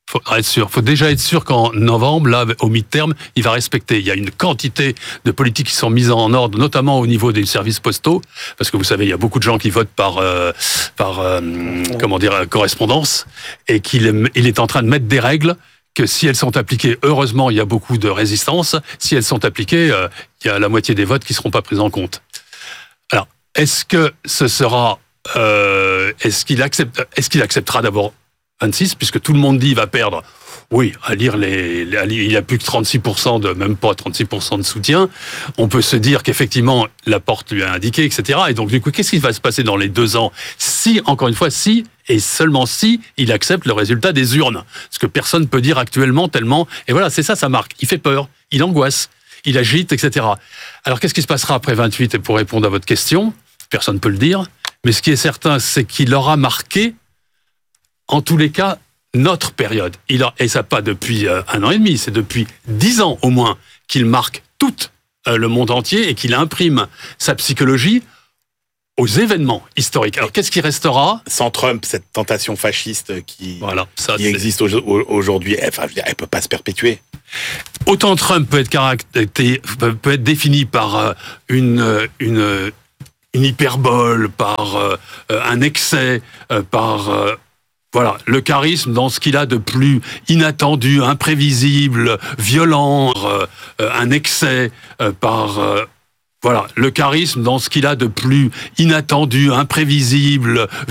Faut être sûr. Faut déjà être sûr qu'en novembre, là, au mi-terme, il va respecter. Il y a une quantité de politiques qui sont mises en ordre, notamment au niveau des services postaux, parce que vous savez, il y a beaucoup de gens qui votent par, euh, par, euh, comment dire, correspondance, et qu'il il est en train de mettre des règles que si elles sont appliquées, heureusement, il y a beaucoup de résistance. Si elles sont appliquées, euh, il y a la moitié des votes qui seront pas pris en compte. Alors, est-ce que ce sera, euh, est-ce qu'il accepte, est-ce qu'il acceptera d'abord vingt-six, puisque tout le monde dit qu'il va perdre. Oui, à lire les, les à lire, il n'y a plus que trente-six pour cent de, même pas trente-six pour cent de soutien. On peut se dire qu'effectivement, Laporte lui a indiqué, et cetera. Et donc, du coup, qu'est-ce qui va se passer dans les deux ans? Si, encore une fois, si, et seulement si, il accepte le résultat des urnes. Ce que personne ne peut dire actuellement tellement. Et voilà, c'est ça, ça marque. Il fait peur, il angoisse, il agite, et cetera. Alors, qu'est-ce qui se passera après vingt-huit? Et pour répondre à votre question, personne ne peut le dire. Mais ce qui est certain, c'est qu'il aura marqué, en tous les cas, notre période. Il a, et ça pas depuis euh, un an et demi, c'est depuis dix ans au moins qu'il marque tout euh, le monde entier et qu'il imprime sa psychologie aux événements historiques. Alors qu'est-ce qui restera? Sans Trump, cette tentation fasciste qui, voilà, ça, qui existe au, aujourd'hui, elle, enfin, elle peut pas se perpétuer. Autant Trump peut être, caracté, peut être défini par une, une, une hyperbole, par euh, un excès, euh, par... Euh, Voilà, le charisme dans ce qu'il a de plus inattendu, imprévisible, violent, euh, un excès euh, par... Euh, voilà, le charisme dans ce qu'il a de plus inattendu, imprévisible,